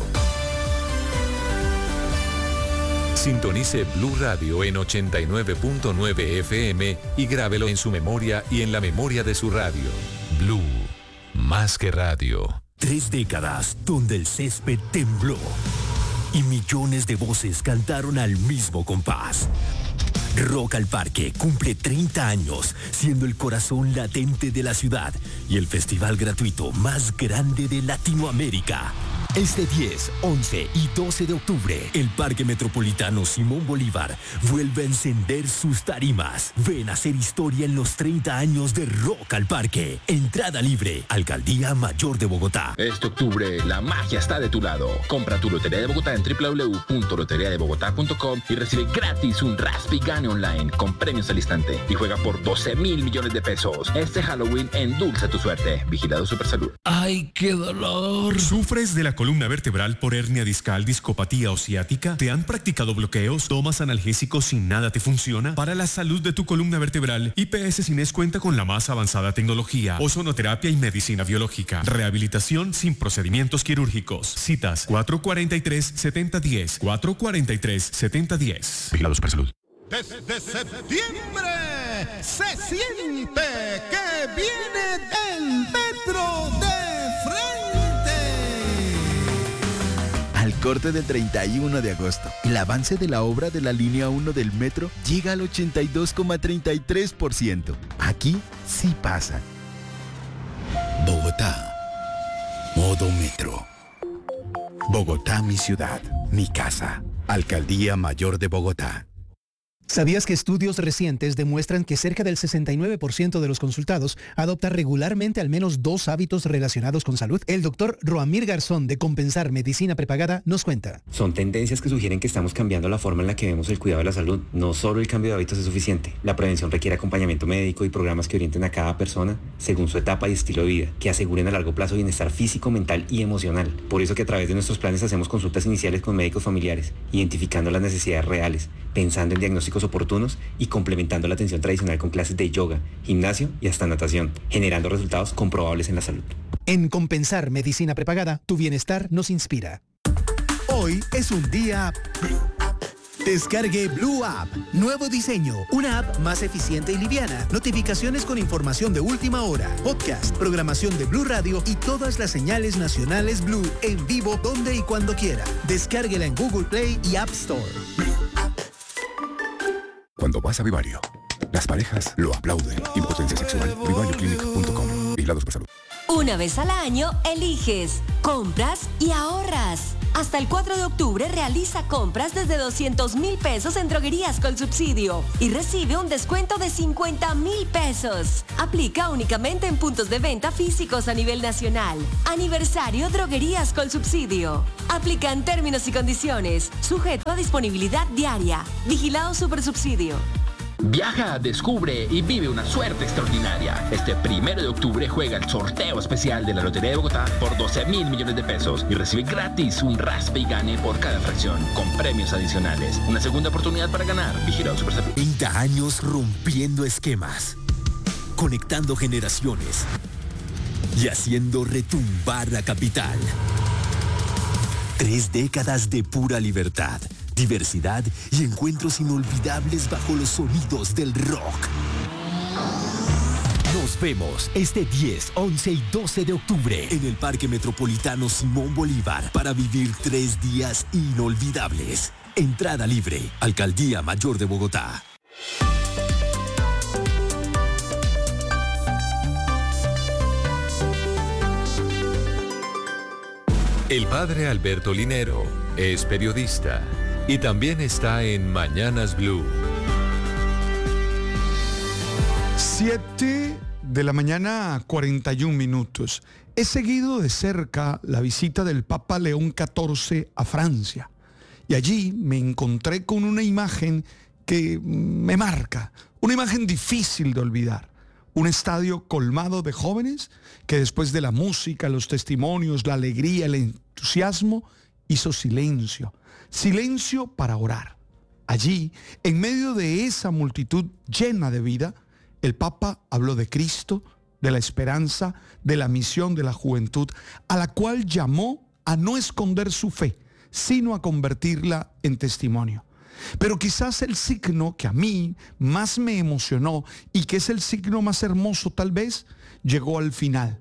Sintonice Blue Radio en 89.9 FM y grábelo en su memoria y en la memoria de su radio. Blue, más que radio. 3 décadas donde el césped tembló y millones de voces cantaron al mismo compás. Rock al Parque cumple 30 años, siendo el corazón latente de la ciudad y el festival gratuito más grande de Latinoamérica. Este 10, 11 y 12 de octubre, el Parque Metropolitano Simón Bolívar vuelve a encender sus tarimas. Ven a hacer historia en los 30 años de Rock al Parque. Entrada libre, Alcaldía Mayor de Bogotá. Este octubre, la magia está de tu lado. Compra tu Lotería de Bogotá en www.loteriadebogotá.com y recibe gratis un Raspi Gane Online con premios al instante y juega por 12.000 millones de pesos. Este Halloween endulza tu suerte. Vigilado Supersalud. ¡Ay, qué dolor! ¿Sufres de la columna vertebral por hernia discal, discopatía o ciática? ¿Te han practicado bloqueos? ¿Tomas analgésicos y nada te funciona? Para la salud de tu columna vertebral, IPS Cines cuenta con la más avanzada tecnología, ozonoterapia y medicina biológica. Rehabilitación sin procedimientos quirúrgicos. Citas 443-7010. 443-7010. Vigilado Supersalud. Desde septiembre se siente que viene el metro de frente. Al corte del 31 de agosto, el avance de la obra de la línea 1 del metro llega al 82,33%. Aquí sí pasa. Bogotá. Modo metro. Bogotá, mi ciudad, mi casa. Alcaldía Mayor de Bogotá. ¿Sabías que estudios recientes demuestran que cerca del 69% de los consultados adopta regularmente al menos 2 hábitos relacionados con salud? El doctor Roamir Garzón de Compensar Medicina Prepagada nos cuenta. Son tendencias que sugieren que estamos cambiando la forma en la que vemos el cuidado de la salud. No solo el cambio de hábitos es suficiente. La prevención requiere acompañamiento médico y programas que orienten a cada persona según su etapa y estilo de vida, que aseguren a largo plazo bienestar físico, mental y emocional. Por eso que a través de nuestros planes hacemos consultas iniciales con médicos familiares, identificando las necesidades reales, pensando en diagnósticos oportunos y complementando la atención tradicional con clases de yoga, gimnasio y hasta natación, generando resultados comprobables en la salud. En Compensar Medicina Prepagada, tu bienestar nos inspira. Hoy es un día Blue. Descargue Blue App. Nuevo diseño. Una app más eficiente y liviana. Notificaciones con información de última hora. Podcast, programación de Blue Radio y todas las señales nacionales Blue en vivo donde y cuando quiera. Descárguela en Google Play y App Store. Cuando vas a Vivario, las parejas lo aplauden. Impotencia sexual. VivarioClinic.com. Vigilados por salud. Una vez al año, eliges, compras y ahorras. Hasta el 4 de octubre realiza compras desde 200,000 pesos en Droguerías Colsubsidio y recibe un descuento de 50,000 pesos. Aplica únicamente en puntos de venta físicos a nivel nacional. Aniversario Droguerías Colsubsidio. Aplican términos y condiciones. Sujeto a disponibilidad diaria. Vigilado Supersubsidio. Viaja, descubre y vive una suerte extraordinaria. Este 1 de octubre juega el sorteo especial de la Lotería de Bogotá por 12,000 millones de pesos y recibe gratis un raspe y gane por cada fracción, con premios adicionales. Una segunda oportunidad para ganar. Vigilado Supersubsidio. 30 años rompiendo esquemas, conectando generaciones y haciendo retumbar la capital. 3 décadas de pura libertad, diversidad y encuentros inolvidables bajo los sonidos del rock. Nos vemos este 10, 11 y 12 de octubre en el Parque Metropolitano Simón Bolívar para vivir 3 días inolvidables. Entrada libre. Alcaldía Mayor de Bogotá. El padre Alberto Linero es periodista y también está en Mañanas Blue. 7 de la mañana, 41 minutos. He seguido de cerca la visita del Papa León XIV a Francia y allí me encontré con una imagen que me marca, una imagen difícil de olvidar. Un estadio colmado de jóvenes que después de la música, los testimonios, la alegría, el entusiasmo, hizo silencio. Silencio para orar. Allí, en medio de esa multitud llena de vida, el Papa habló de Cristo, de la esperanza, de la misión de la juventud, a la cual llamó a no esconder su fe, sino a convertirla en testimonio. Pero quizás el signo que a mí más me emocionó y que es el signo más hermoso tal vez, llegó al final.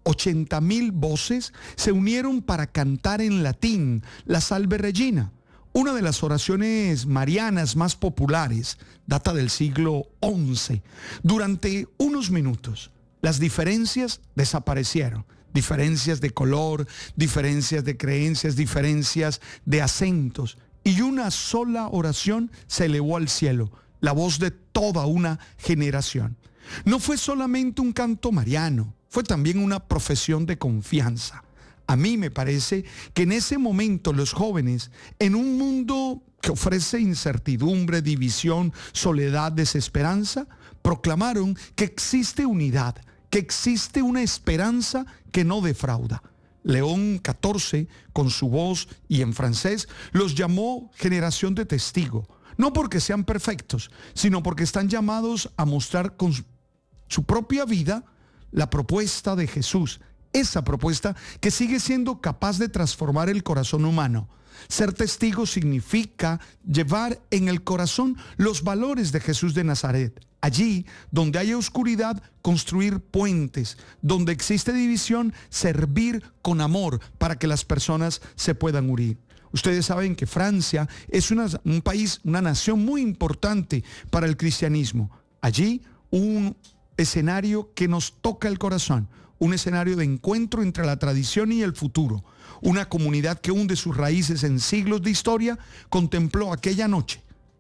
80,000 voces se unieron para cantar en latín la Salve Regina, una de las oraciones marianas más populares, data del siglo XI. Durante unos minutos, las diferencias desaparecieron. Diferencias de color, diferencias de creencias, diferencias de acentos. Y una sola oración se elevó al cielo, la voz de toda una generación. No fue solamente un canto mariano, fue también una profesión de confianza. A mí me parece que en ese momento los jóvenes, en un mundo que ofrece incertidumbre, división, soledad, desesperanza, proclamaron que existe unidad, que existe una esperanza que no defrauda. León XIV, con su voz y en francés, los llamó generación de testigo, no porque sean perfectos, sino porque están llamados a mostrar con su propia vida la propuesta de Jesús, esa propuesta que sigue siendo capaz de transformar el corazón humano. Ser testigo significa llevar en el corazón los valores de Jesús de Nazaret. Allí donde haya oscuridad, construir puentes. Donde existe división, servir con amor para que las personas se puedan unir. Ustedes saben que Francia es un país, una nación muy importante para el cristianismo. Allí un escenario que nos toca el corazón, un escenario de encuentro entre la tradición y el futuro. Una comunidad que hunde sus raíces en siglos de historia contempló aquella noche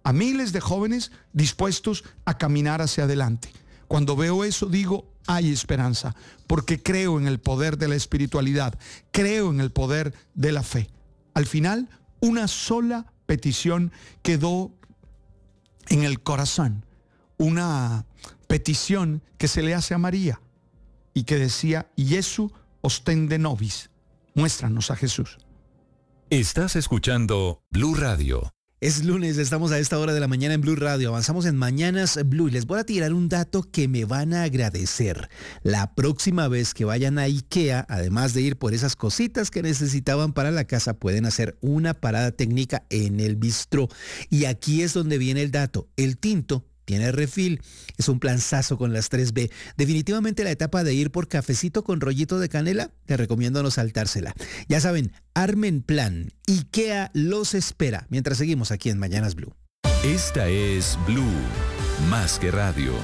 a miles de jóvenes dispuestos a caminar hacia adelante. Cuando veo eso digo, hay esperanza, porque creo en el poder de la espiritualidad, creo en el poder de la fe. Al final, una sola petición quedó en el corazón, una petición que se le hace a María y que decía, Jesu ostende nobis, muéstranos a Jesús. Estás escuchando Blue Radio. Es lunes, estamos a esta hora de la mañana en Blue Radio. Avanzamos en Mañanas Blue y les voy a tirar un dato que me van a agradecer. La próxima vez que vayan a IKEA, además de ir por esas cositas que necesitaban para la casa, pueden hacer una parada técnica en el bistró. Y aquí es donde viene el dato. El tinto tiene refil, es un planzazo con las 3B. Definitivamente la etapa de ir por cafecito con rollito de canela, te recomiendo no saltársela. Ya saben, armen plan, IKEA los espera, mientras seguimos aquí en Mañanas Blue. Esta es Blue, más que radio.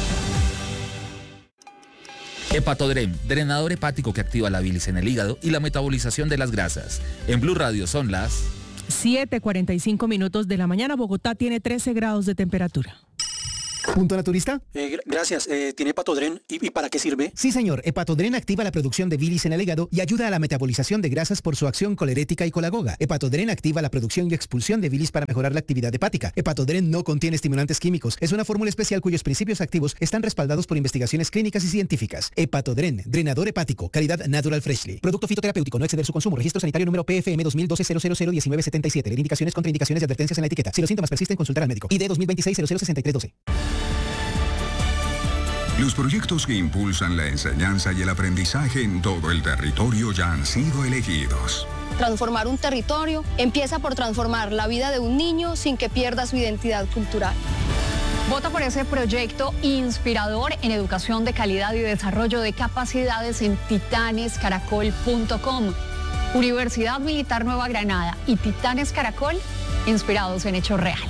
Hepatodren, drenador hepático que activa la bilis en el hígado y la metabolización de las grasas. En Blue Radio son las 7:45 minutos de la mañana. Bogotá tiene 13 grados de temperatura. ¿Punto naturista? Gracias. ¿Tiene Hepatodren? ¿Y para qué sirve? Sí, señor. Hepatodren activa la producción de bilis en el hígado y ayuda a la metabolización de grasas por su acción colerética y colagoga. Hepatodren activa la producción y expulsión de bilis para mejorar la actividad hepática. Hepatodren no contiene estimulantes químicos. Es una fórmula especial cuyos principios activos están respaldados por investigaciones clínicas y científicas. Hepatodren, drenador hepático, calidad Natural Freshly. Producto fitoterapéutico, no exceder su consumo. Registro sanitario número PFM 2012-001977. Leer indicaciones, contraindicaciones y advertencias en la etiqueta. Si los síntomas persisten, consultar al médico. ID 2026-006312. Los proyectos que impulsan la enseñanza y el aprendizaje en todo el territorio ya han sido elegidos. Transformar un territorio empieza por transformar la vida de un niño sin que pierda su identidad cultural. Vota por ese proyecto inspirador en educación de calidad y desarrollo de capacidades en titanescaracol.com. Universidad Militar Nueva Granada y Titanes Caracol, inspirados en hechos reales.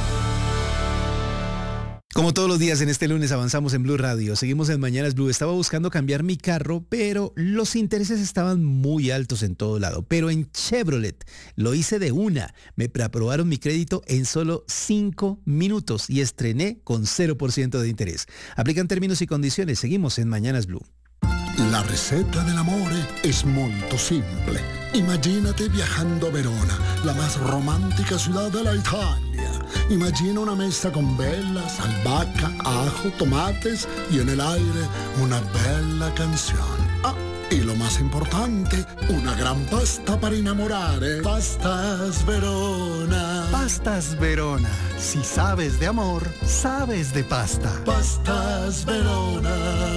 Como todos los días en este lunes avanzamos en Blue Radio, seguimos en Mañanas Blue. Estaba buscando cambiar mi carro, pero los intereses estaban muy altos en todo lado. Pero en Chevrolet lo hice de una. Me preaprobaron mi crédito en solo 5 minutos y estrené con 0% de interés. Aplican términos y condiciones. Seguimos en Mañanas Blue. La receta dell'amore es molto simple. Imagínate viajando a Verona, la más romántica ciudad de la Italia. Imagina una mesa con velas, albahaca, ajo, tomates y en el aire una bella canción. Ah, y lo más importante, una gran pasta para innamorare. Pastas Verona. Pastas Verona. Si sabes de amor, sabes de pasta. Pastas Verona.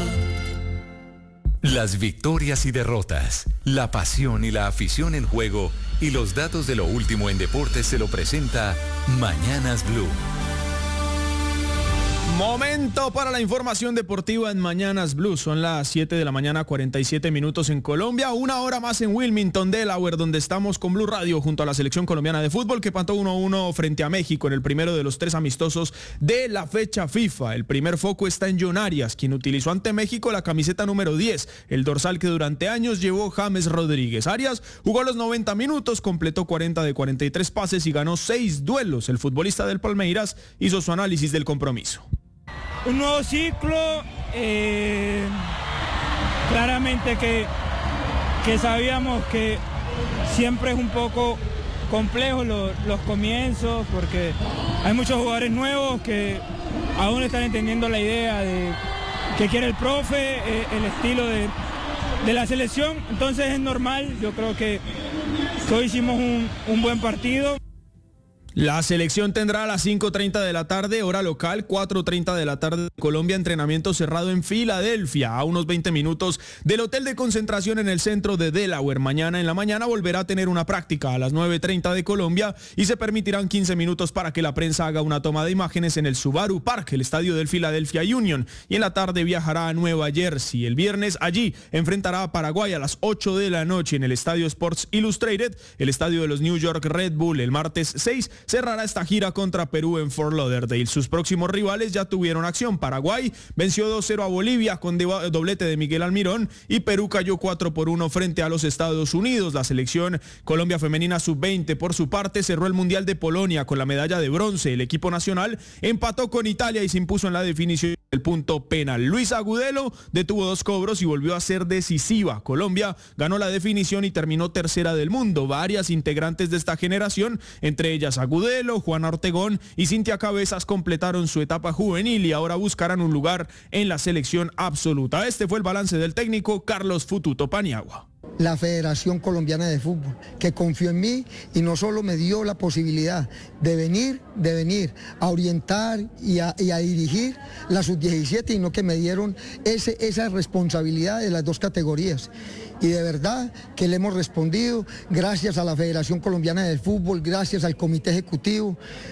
Las victorias y derrotas, la pasión y la afición en juego y los datos de lo último en deportes se lo presenta Mañanas Blue. Momento para la información deportiva en Mañanas Blue. Son las 7 de la mañana, 47 minutos en Colombia. Una hora más en Wilmington, Delaware, donde estamos con Blue Radio junto a la selección colombiana de fútbol que empató 1-1 frente a México en el primero de los 3 amistosos de la fecha FIFA. El primer foco está en John Arias, quien utilizó ante México la camiseta número 10, el dorsal que durante años llevó James Rodríguez. Arias jugó los 90 minutos, completó 40 de 43 pases y ganó 6 duelos. El futbolista del Palmeiras hizo su análisis del compromiso. Un nuevo ciclo, claramente que sabíamos que siempre es un poco complejo los comienzos porque hay muchos jugadores nuevos que aún están entendiendo la idea de que quiere el profe, el estilo de la selección, entonces es normal, yo creo que hoy hicimos un buen partido. La selección tendrá a las 5:30 de la tarde, hora local, 4:30 de la tarde de Colombia, entrenamiento cerrado en Filadelfia, a unos 20 minutos del hotel de concentración en el centro de Delaware. Mañana en la mañana volverá a tener una práctica a las 9:30 de Colombia y se permitirán 15 minutos para que la prensa haga una toma de imágenes en el Subaru Park, el estadio del Philadelphia Union, y en la tarde viajará a Nueva Jersey. El viernes allí enfrentará a Paraguay a las 8 de la noche en el estadio Sports Illustrated, el estadio de los New York Red Bull. El martes 6 cerrará esta gira contra Perú en Fort Lauderdale. Sus próximos rivales ya tuvieron acción. Paraguay venció 2-0 a Bolivia con doblete de Miguel Almirón y Perú cayó 4-1 frente a los Estados Unidos. La selección Colombia femenina sub-20 por su parte cerró el Mundial de Polonia con la medalla de bronce. El equipo nacional empató con Italia y se impuso en la definición del punto penal. Luis Agudelo detuvo 2 cobros y volvió a ser decisiva. Colombia ganó la definición y terminó tercera del mundo. Varias integrantes de esta generación, entre ellas Agudelo, Juana Ortegón y Cintia Cabezas, completaron su etapa juvenil y ahora buscarán un lugar en la selección absoluta. Este fue el balance del técnico Carlos Fututo Paniagua. La Federación Colombiana de Fútbol, que confió en mí y no solo me dio la posibilidad de venir a orientar y a dirigir la sub-17, sino que me dieron esa responsabilidad de las 2 categorías. Y de verdad que le hemos respondido gracias a la Federación Colombiana de Fútbol, gracias al Comité Ejecutivo.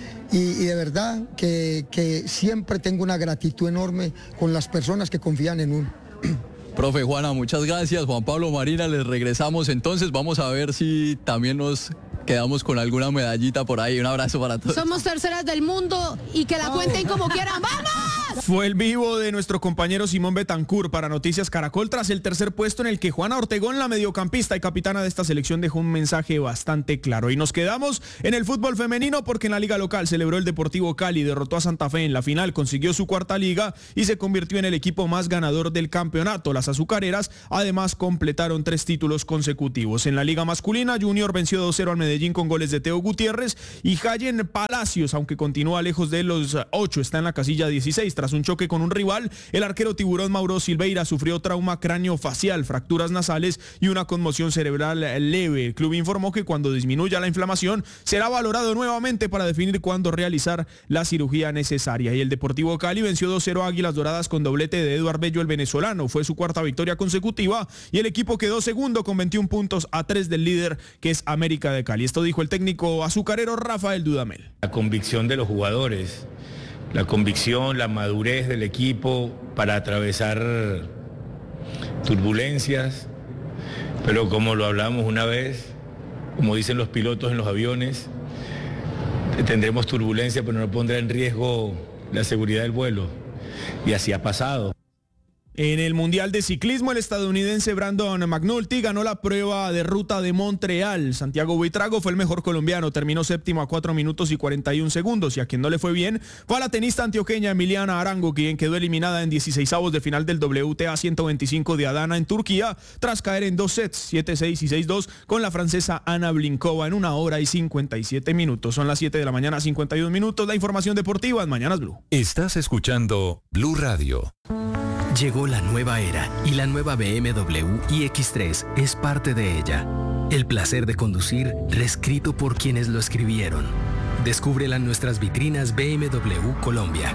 Y de verdad que siempre tengo una gratitud enorme con las personas que confían en uno. Profe Juana, muchas gracias. Juan Pablo, Marina, les regresamos entonces. Vamos a ver si también nos quedamos con alguna medallita por ahí. Un abrazo para todos. Somos terceras del mundo y que la cuenten como quieran. ¡Vamos! Fue el vivo de nuestro compañero Simón Betancur para Noticias Caracol tras el tercer puesto en el que Juana Ortegón, la mediocampista y capitana de esta selección, dejó un mensaje bastante claro. Y nos quedamos en el fútbol femenino porque en la liga local celebró el Deportivo Cali, derrotó a Santa Fe en la final, consiguió su 4ª liga y se convirtió en el equipo más ganador del campeonato. Las azucareras además completaron 3 títulos consecutivos. En la liga masculina, Junior venció 2-0 al Medellín con goles de Teo Gutiérrez y Jayen Palacios, aunque continúa lejos de los 8, está en la casilla 16. Tras un choque con un rival, el arquero tiburón Mauro Silveira sufrió trauma craneofacial, fracturas nasales y una conmoción cerebral leve. El club informó que cuando disminuya la inflamación será valorado nuevamente para definir cuándo realizar la cirugía necesaria. Y el Deportivo Cali venció 2-0 a Águilas Doradas con doblete de Eduard Bello, el venezolano. Fue su 4ª victoria consecutiva y el equipo quedó segundo con 21 puntos a 3 del líder, que es América de Cali. Esto dijo el técnico azucarero Rafael Dudamel. La convicción de los jugadores, la convicción, la madurez del equipo para atravesar turbulencias, pero como lo hablamos una vez, como dicen los pilotos en los aviones, tendremos turbulencia, pero no pondrá en riesgo la seguridad del vuelo. Y así ha pasado. En el Mundial de Ciclismo, el estadounidense Brandon McNulty ganó la prueba de ruta de Montreal. Santiago Buitrago fue el mejor colombiano, terminó séptimo a 4 minutos y 41 segundos. Y a quien no le fue bien fue a la tenista antioqueña Emiliana Arango, quien quedó eliminada en 16avos de final del WTA 125 de Adana en Turquía, tras caer en 2 sets, 7-6 y 6-2, con la francesa Ana Blinkova en 1 hora y 57 minutos. Son las 7 de la mañana, 51 minutos. La información deportiva en Mañanas Blue. Estás escuchando Blue Radio. Llegó la nueva era y la nueva BMW iX3 es parte de ella. El placer de conducir reescrito por quienes lo escribieron. Descúbrela en nuestras vitrinas BMW Colombia.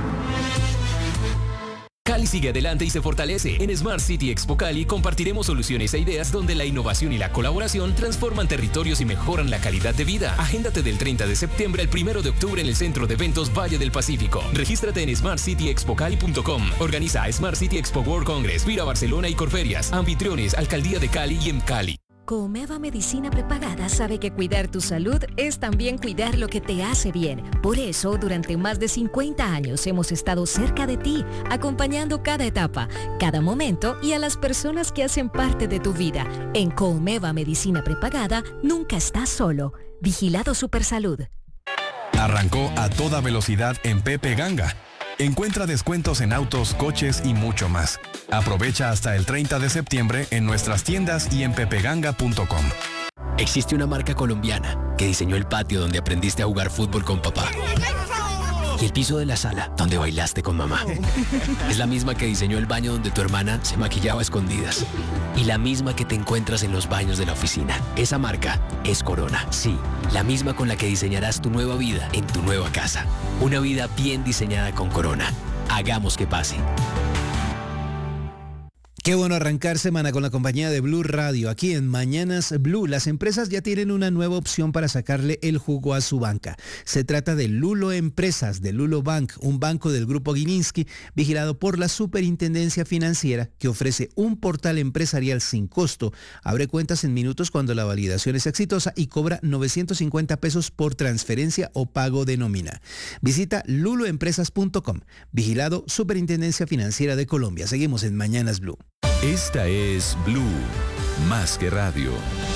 Cali sigue adelante y se fortalece. En Smart City Expo Cali compartiremos soluciones e ideas donde la innovación y la colaboración transforman territorios y mejoran la calidad de vida. Agéndate del 30 de septiembre al 1 de octubre en el Centro de Eventos Valle del Pacífico. Regístrate en smartcityexpocali.com. Organiza Smart City Expo World Congress, Vira Barcelona y Corferias. Anfitriones, Alcaldía de Cali y EMCali. Comeva Medicina Prepagada sabe que cuidar tu salud es también cuidar lo que te hace bien. Por eso, durante más de 50 años hemos estado cerca de ti, acompañando cada etapa, cada momento y a las personas que hacen parte de tu vida. En Comeva Medicina Prepagada, nunca estás solo. Vigilado Supersalud. Arrancó a toda velocidad en Pepe Ganga. Encuentra descuentos en autos, coches y mucho más. Aprovecha hasta el 30 de septiembre en nuestras tiendas y en pepeganga.com. Existe una marca colombiana que diseñó el patio donde aprendiste a jugar fútbol con papá. Y el piso de la sala donde bailaste con mamá. Es la misma que diseñó el baño donde tu hermana se maquillaba a escondidas. Y la misma que te encuentras en los baños de la oficina. Esa marca es Corona. Sí, la misma con la que diseñarás tu nueva vida en tu nueva casa. Una vida bien diseñada con Corona. Hagamos que pase. Qué bueno arrancar semana con la compañía de Blue Radio. Aquí en Mañanas Blue, las empresas ya tienen una nueva opción para sacarle el jugo a su banca. Se trata de Lulo Empresas, de Lulo Bank, un banco del Grupo Gilinski, vigilado por la Superintendencia Financiera, que ofrece un portal empresarial sin costo. Abre cuentas en minutos cuando la validación es exitosa y cobra 950 pesos por transferencia o pago de nómina. Visita luloempresas.com, vigilado Superintendencia Financiera de Colombia. Seguimos en Mañanas Blue. Esta es Blue, más que radio.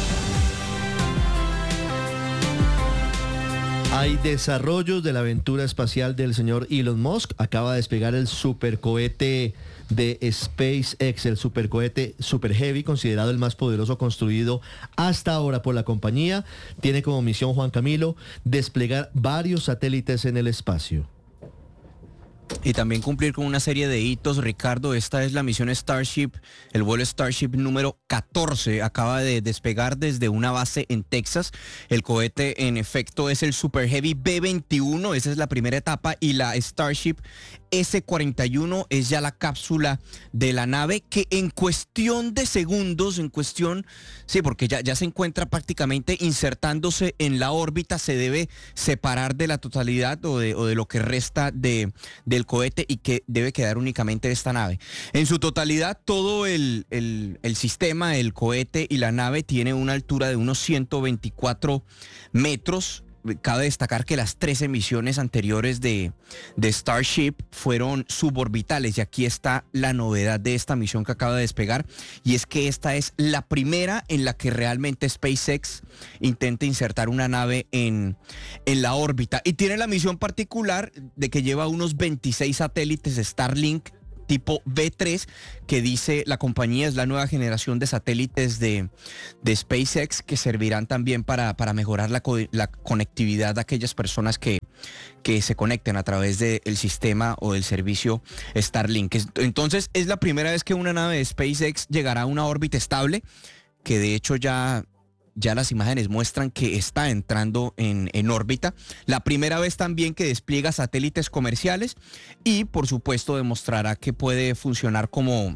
Hay desarrollos de la aventura espacial del señor Elon Musk. Acaba de despegar el supercohete de SpaceX, el supercohete Super Heavy, considerado el más poderoso construido hasta ahora por la compañía. Tiene como misión, Juan Camilo, desplegar varios satélites en el espacio. Y también cumplir con una serie de hitos, Ricardo. Esta es la misión Starship, el vuelo Starship número 14. Acaba de despegar desde una base en Texas. El cohete, en efecto, es el Super Heavy B-21. Esa es la primera etapa. Y la Starship S-41 es ya la cápsula de la nave, que en cuestión de segundos, sí, porque ya se encuentra prácticamente insertándose en la órbita, se debe separar de la totalidad o de lo que resta del cohete, y que debe quedar únicamente esta nave. En su totalidad, todo el sistema, el cohete y la nave tiene una altura de unos 124 metros. Cabe destacar que las 13 misiones anteriores de Starship fueron suborbitales, y aquí está la novedad de esta misión que acaba de despegar, y es que esta es la primera en la que realmente SpaceX intenta insertar una nave en la órbita, y tiene la misión particular de que lleva unos 26 satélites Starlink tipo V3, que dice la compañía es la nueva generación de satélites de SpaceX, que servirán también para mejorar la conectividad de aquellas personas que se conecten a través del sistema o del servicio Starlink. Entonces es la primera vez que una nave de SpaceX llegará a una órbita estable, que de hecho ya las imágenes muestran que está entrando en órbita. La primera vez también que despliega satélites comerciales, y por supuesto demostrará que puede funcionar como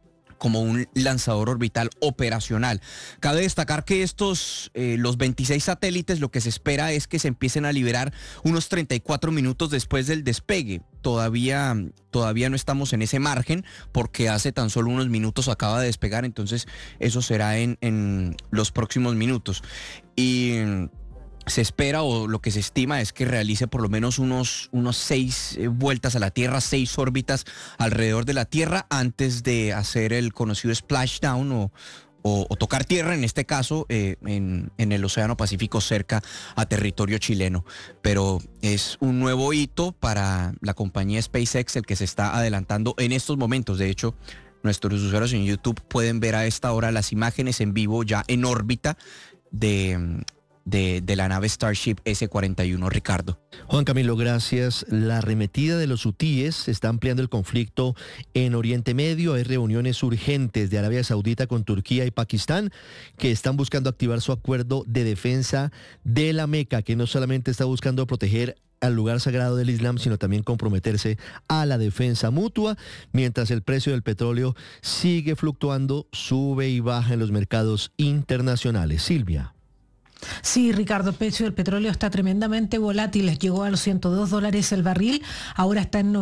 un lanzador orbital operacional. Cabe destacar que los 26 satélites, lo que se espera es que se empiecen a liberar unos 34 minutos después del despegue. Todavía no estamos en ese margen, porque hace tan solo unos minutos acaba de despegar, entonces eso será en los próximos minutos. Y se espera, o lo que se estima, es que realice por lo menos unos 6 vueltas a la Tierra, 6 órbitas alrededor de la Tierra, antes de hacer el conocido splashdown o tocar tierra, en este caso en el Océano Pacífico, cerca a territorio chileno. Pero es un nuevo hito para la compañía SpaceX, el que se está adelantando en estos momentos. De hecho, nuestros usuarios en YouTube pueden ver a esta hora las imágenes en vivo ya en órbita de la nave Starship S-41, Ricardo. Juan Camilo, gracias. La arremetida de los hutíes está ampliando el conflicto en Oriente Medio. Hay reuniones urgentes de Arabia Saudita con Turquía y Pakistán, que están buscando activar su acuerdo de defensa de la Meca, que no solamente está buscando proteger al lugar sagrado del Islam, sino también comprometerse a la defensa mutua, mientras el precio del petróleo sigue fluctuando, sube y baja en los mercados internacionales. Silvia. Sí, Ricardo, el precio del petróleo está tremendamente volátil. Llegó a los $102 el barril, ahora está en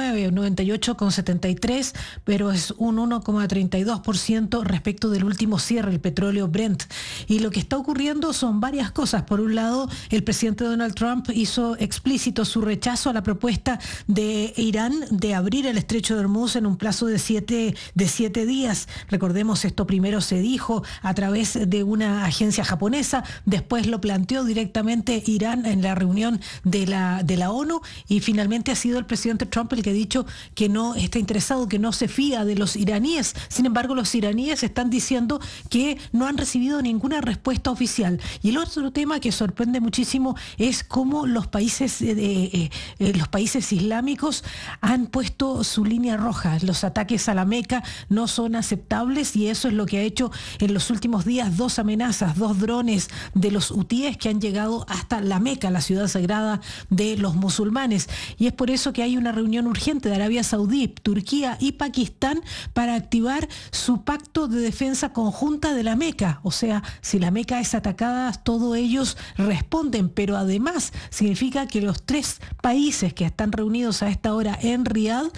98,73, pero es un 1,32% respecto del último cierre, el petróleo Brent. Y lo que está ocurriendo son varias cosas. Por un lado, el presidente Donald Trump hizo explícito su rechazo a la propuesta de Irán de abrir el estrecho de Hormuz en un plazo de 7 días. Recordemos, esto primero se dijo a través de una agencia japonesa. Después lo planteó directamente Irán en la reunión de la ONU, y finalmente ha sido el presidente Trump el que ha dicho que no está interesado, que no se fía de los iraníes. Sin embargo, los iraníes están diciendo que no han recibido ninguna respuesta oficial. Y el otro tema que sorprende muchísimo es cómo los países islámicos han puesto su línea roja. Los ataques a la Meca no son aceptables, y eso es lo que ha hecho en los últimos días 2 amenazas, 2 drones de los hutíes que han llegado hasta la Meca, la ciudad sagrada de los musulmanes. Y es por eso que hay una reunión urgente de Arabia Saudí, Turquía y Pakistán para activar su pacto de defensa conjunta de la Meca. O sea, si la Meca es atacada, todos ellos responden, pero además significa que los tres países que están reunidos a esta hora en Riad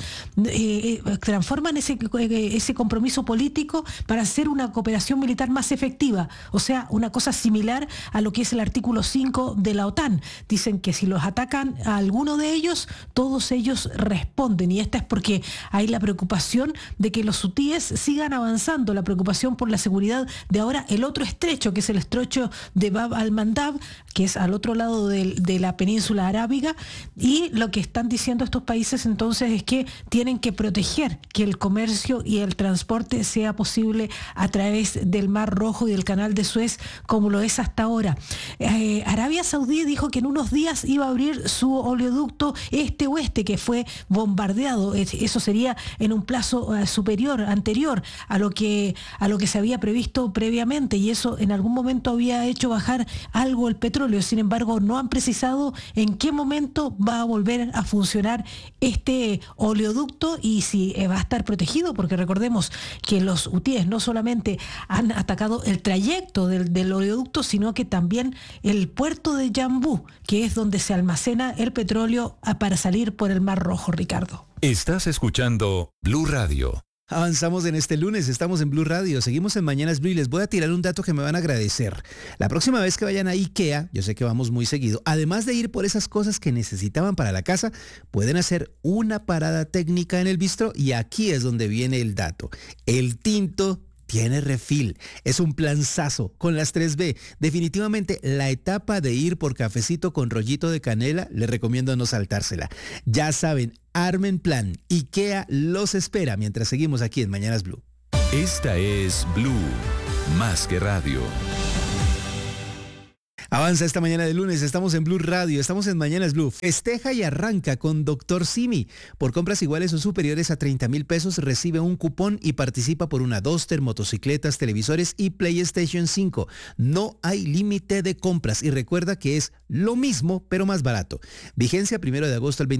transforman ese compromiso político para hacer una cooperación militar más efectiva, o sea, una cosa similar a lo que es el artículo 5 de la OTAN. Dicen que si los atacan a alguno de ellos, todos ellos responden, y esta es porque hay la preocupación de que los hutíes sigan avanzando, la preocupación por la seguridad de ahora el otro estrecho, que es el estrecho de Bab al-Mandab, que es al otro lado de la península arábiga, y lo que están diciendo estos países entonces es que tienen que proteger que el comercio y el transporte sea posible a través del Mar Rojo y del Canal de Suez, como lo es hasta ahora. Arabia Saudí dijo que en unos días iba a abrir su oleoducto este-oeste, que fue bombardeado. Eso sería en un plazo anterior a lo que se había previsto previamente, y eso en algún momento había hecho bajar algo el petróleo. Sin embargo, no han precisado en qué momento va a volver a funcionar este oleoducto y si va a estar protegido, porque recordemos que los hutíes no solamente han atacado el trayecto del oleoducto, sino que también el puerto de Yanbu, que es donde se almacena el petróleo para salir por el Mar Rojo, Ricardo. Estás escuchando Blue Radio. Avanzamos en este lunes, estamos en Blue Radio, seguimos en Mañanas Blue y les voy a tirar un dato que me van a agradecer. La próxima vez que vayan a IKEA, yo sé que vamos muy seguido, además de ir por esas cosas que necesitaban para la casa, pueden hacer una parada técnica en el bistro, y aquí es donde viene el dato. El tinto tiene refil, es un planzazo con las 3B. Definitivamente la etapa de ir por cafecito con rollito de canela, les recomiendo no saltársela. Ya saben, armen plan, IKEA los espera mientras seguimos aquí en Mañanas Blue. Esta es Blue, más que radio. Avanza esta mañana de lunes, estamos en Blue Radio, estamos en Mañanas Blue. Festeja y arranca con Dr. Simi. Por compras iguales o superiores a 30,000 pesos recibe un cupón y participa por una Duster, motocicletas, televisores y PlayStation 5. No hay límite de compras y recuerda que es lo mismo pero más barato. Vigencia 1 de agosto al 20.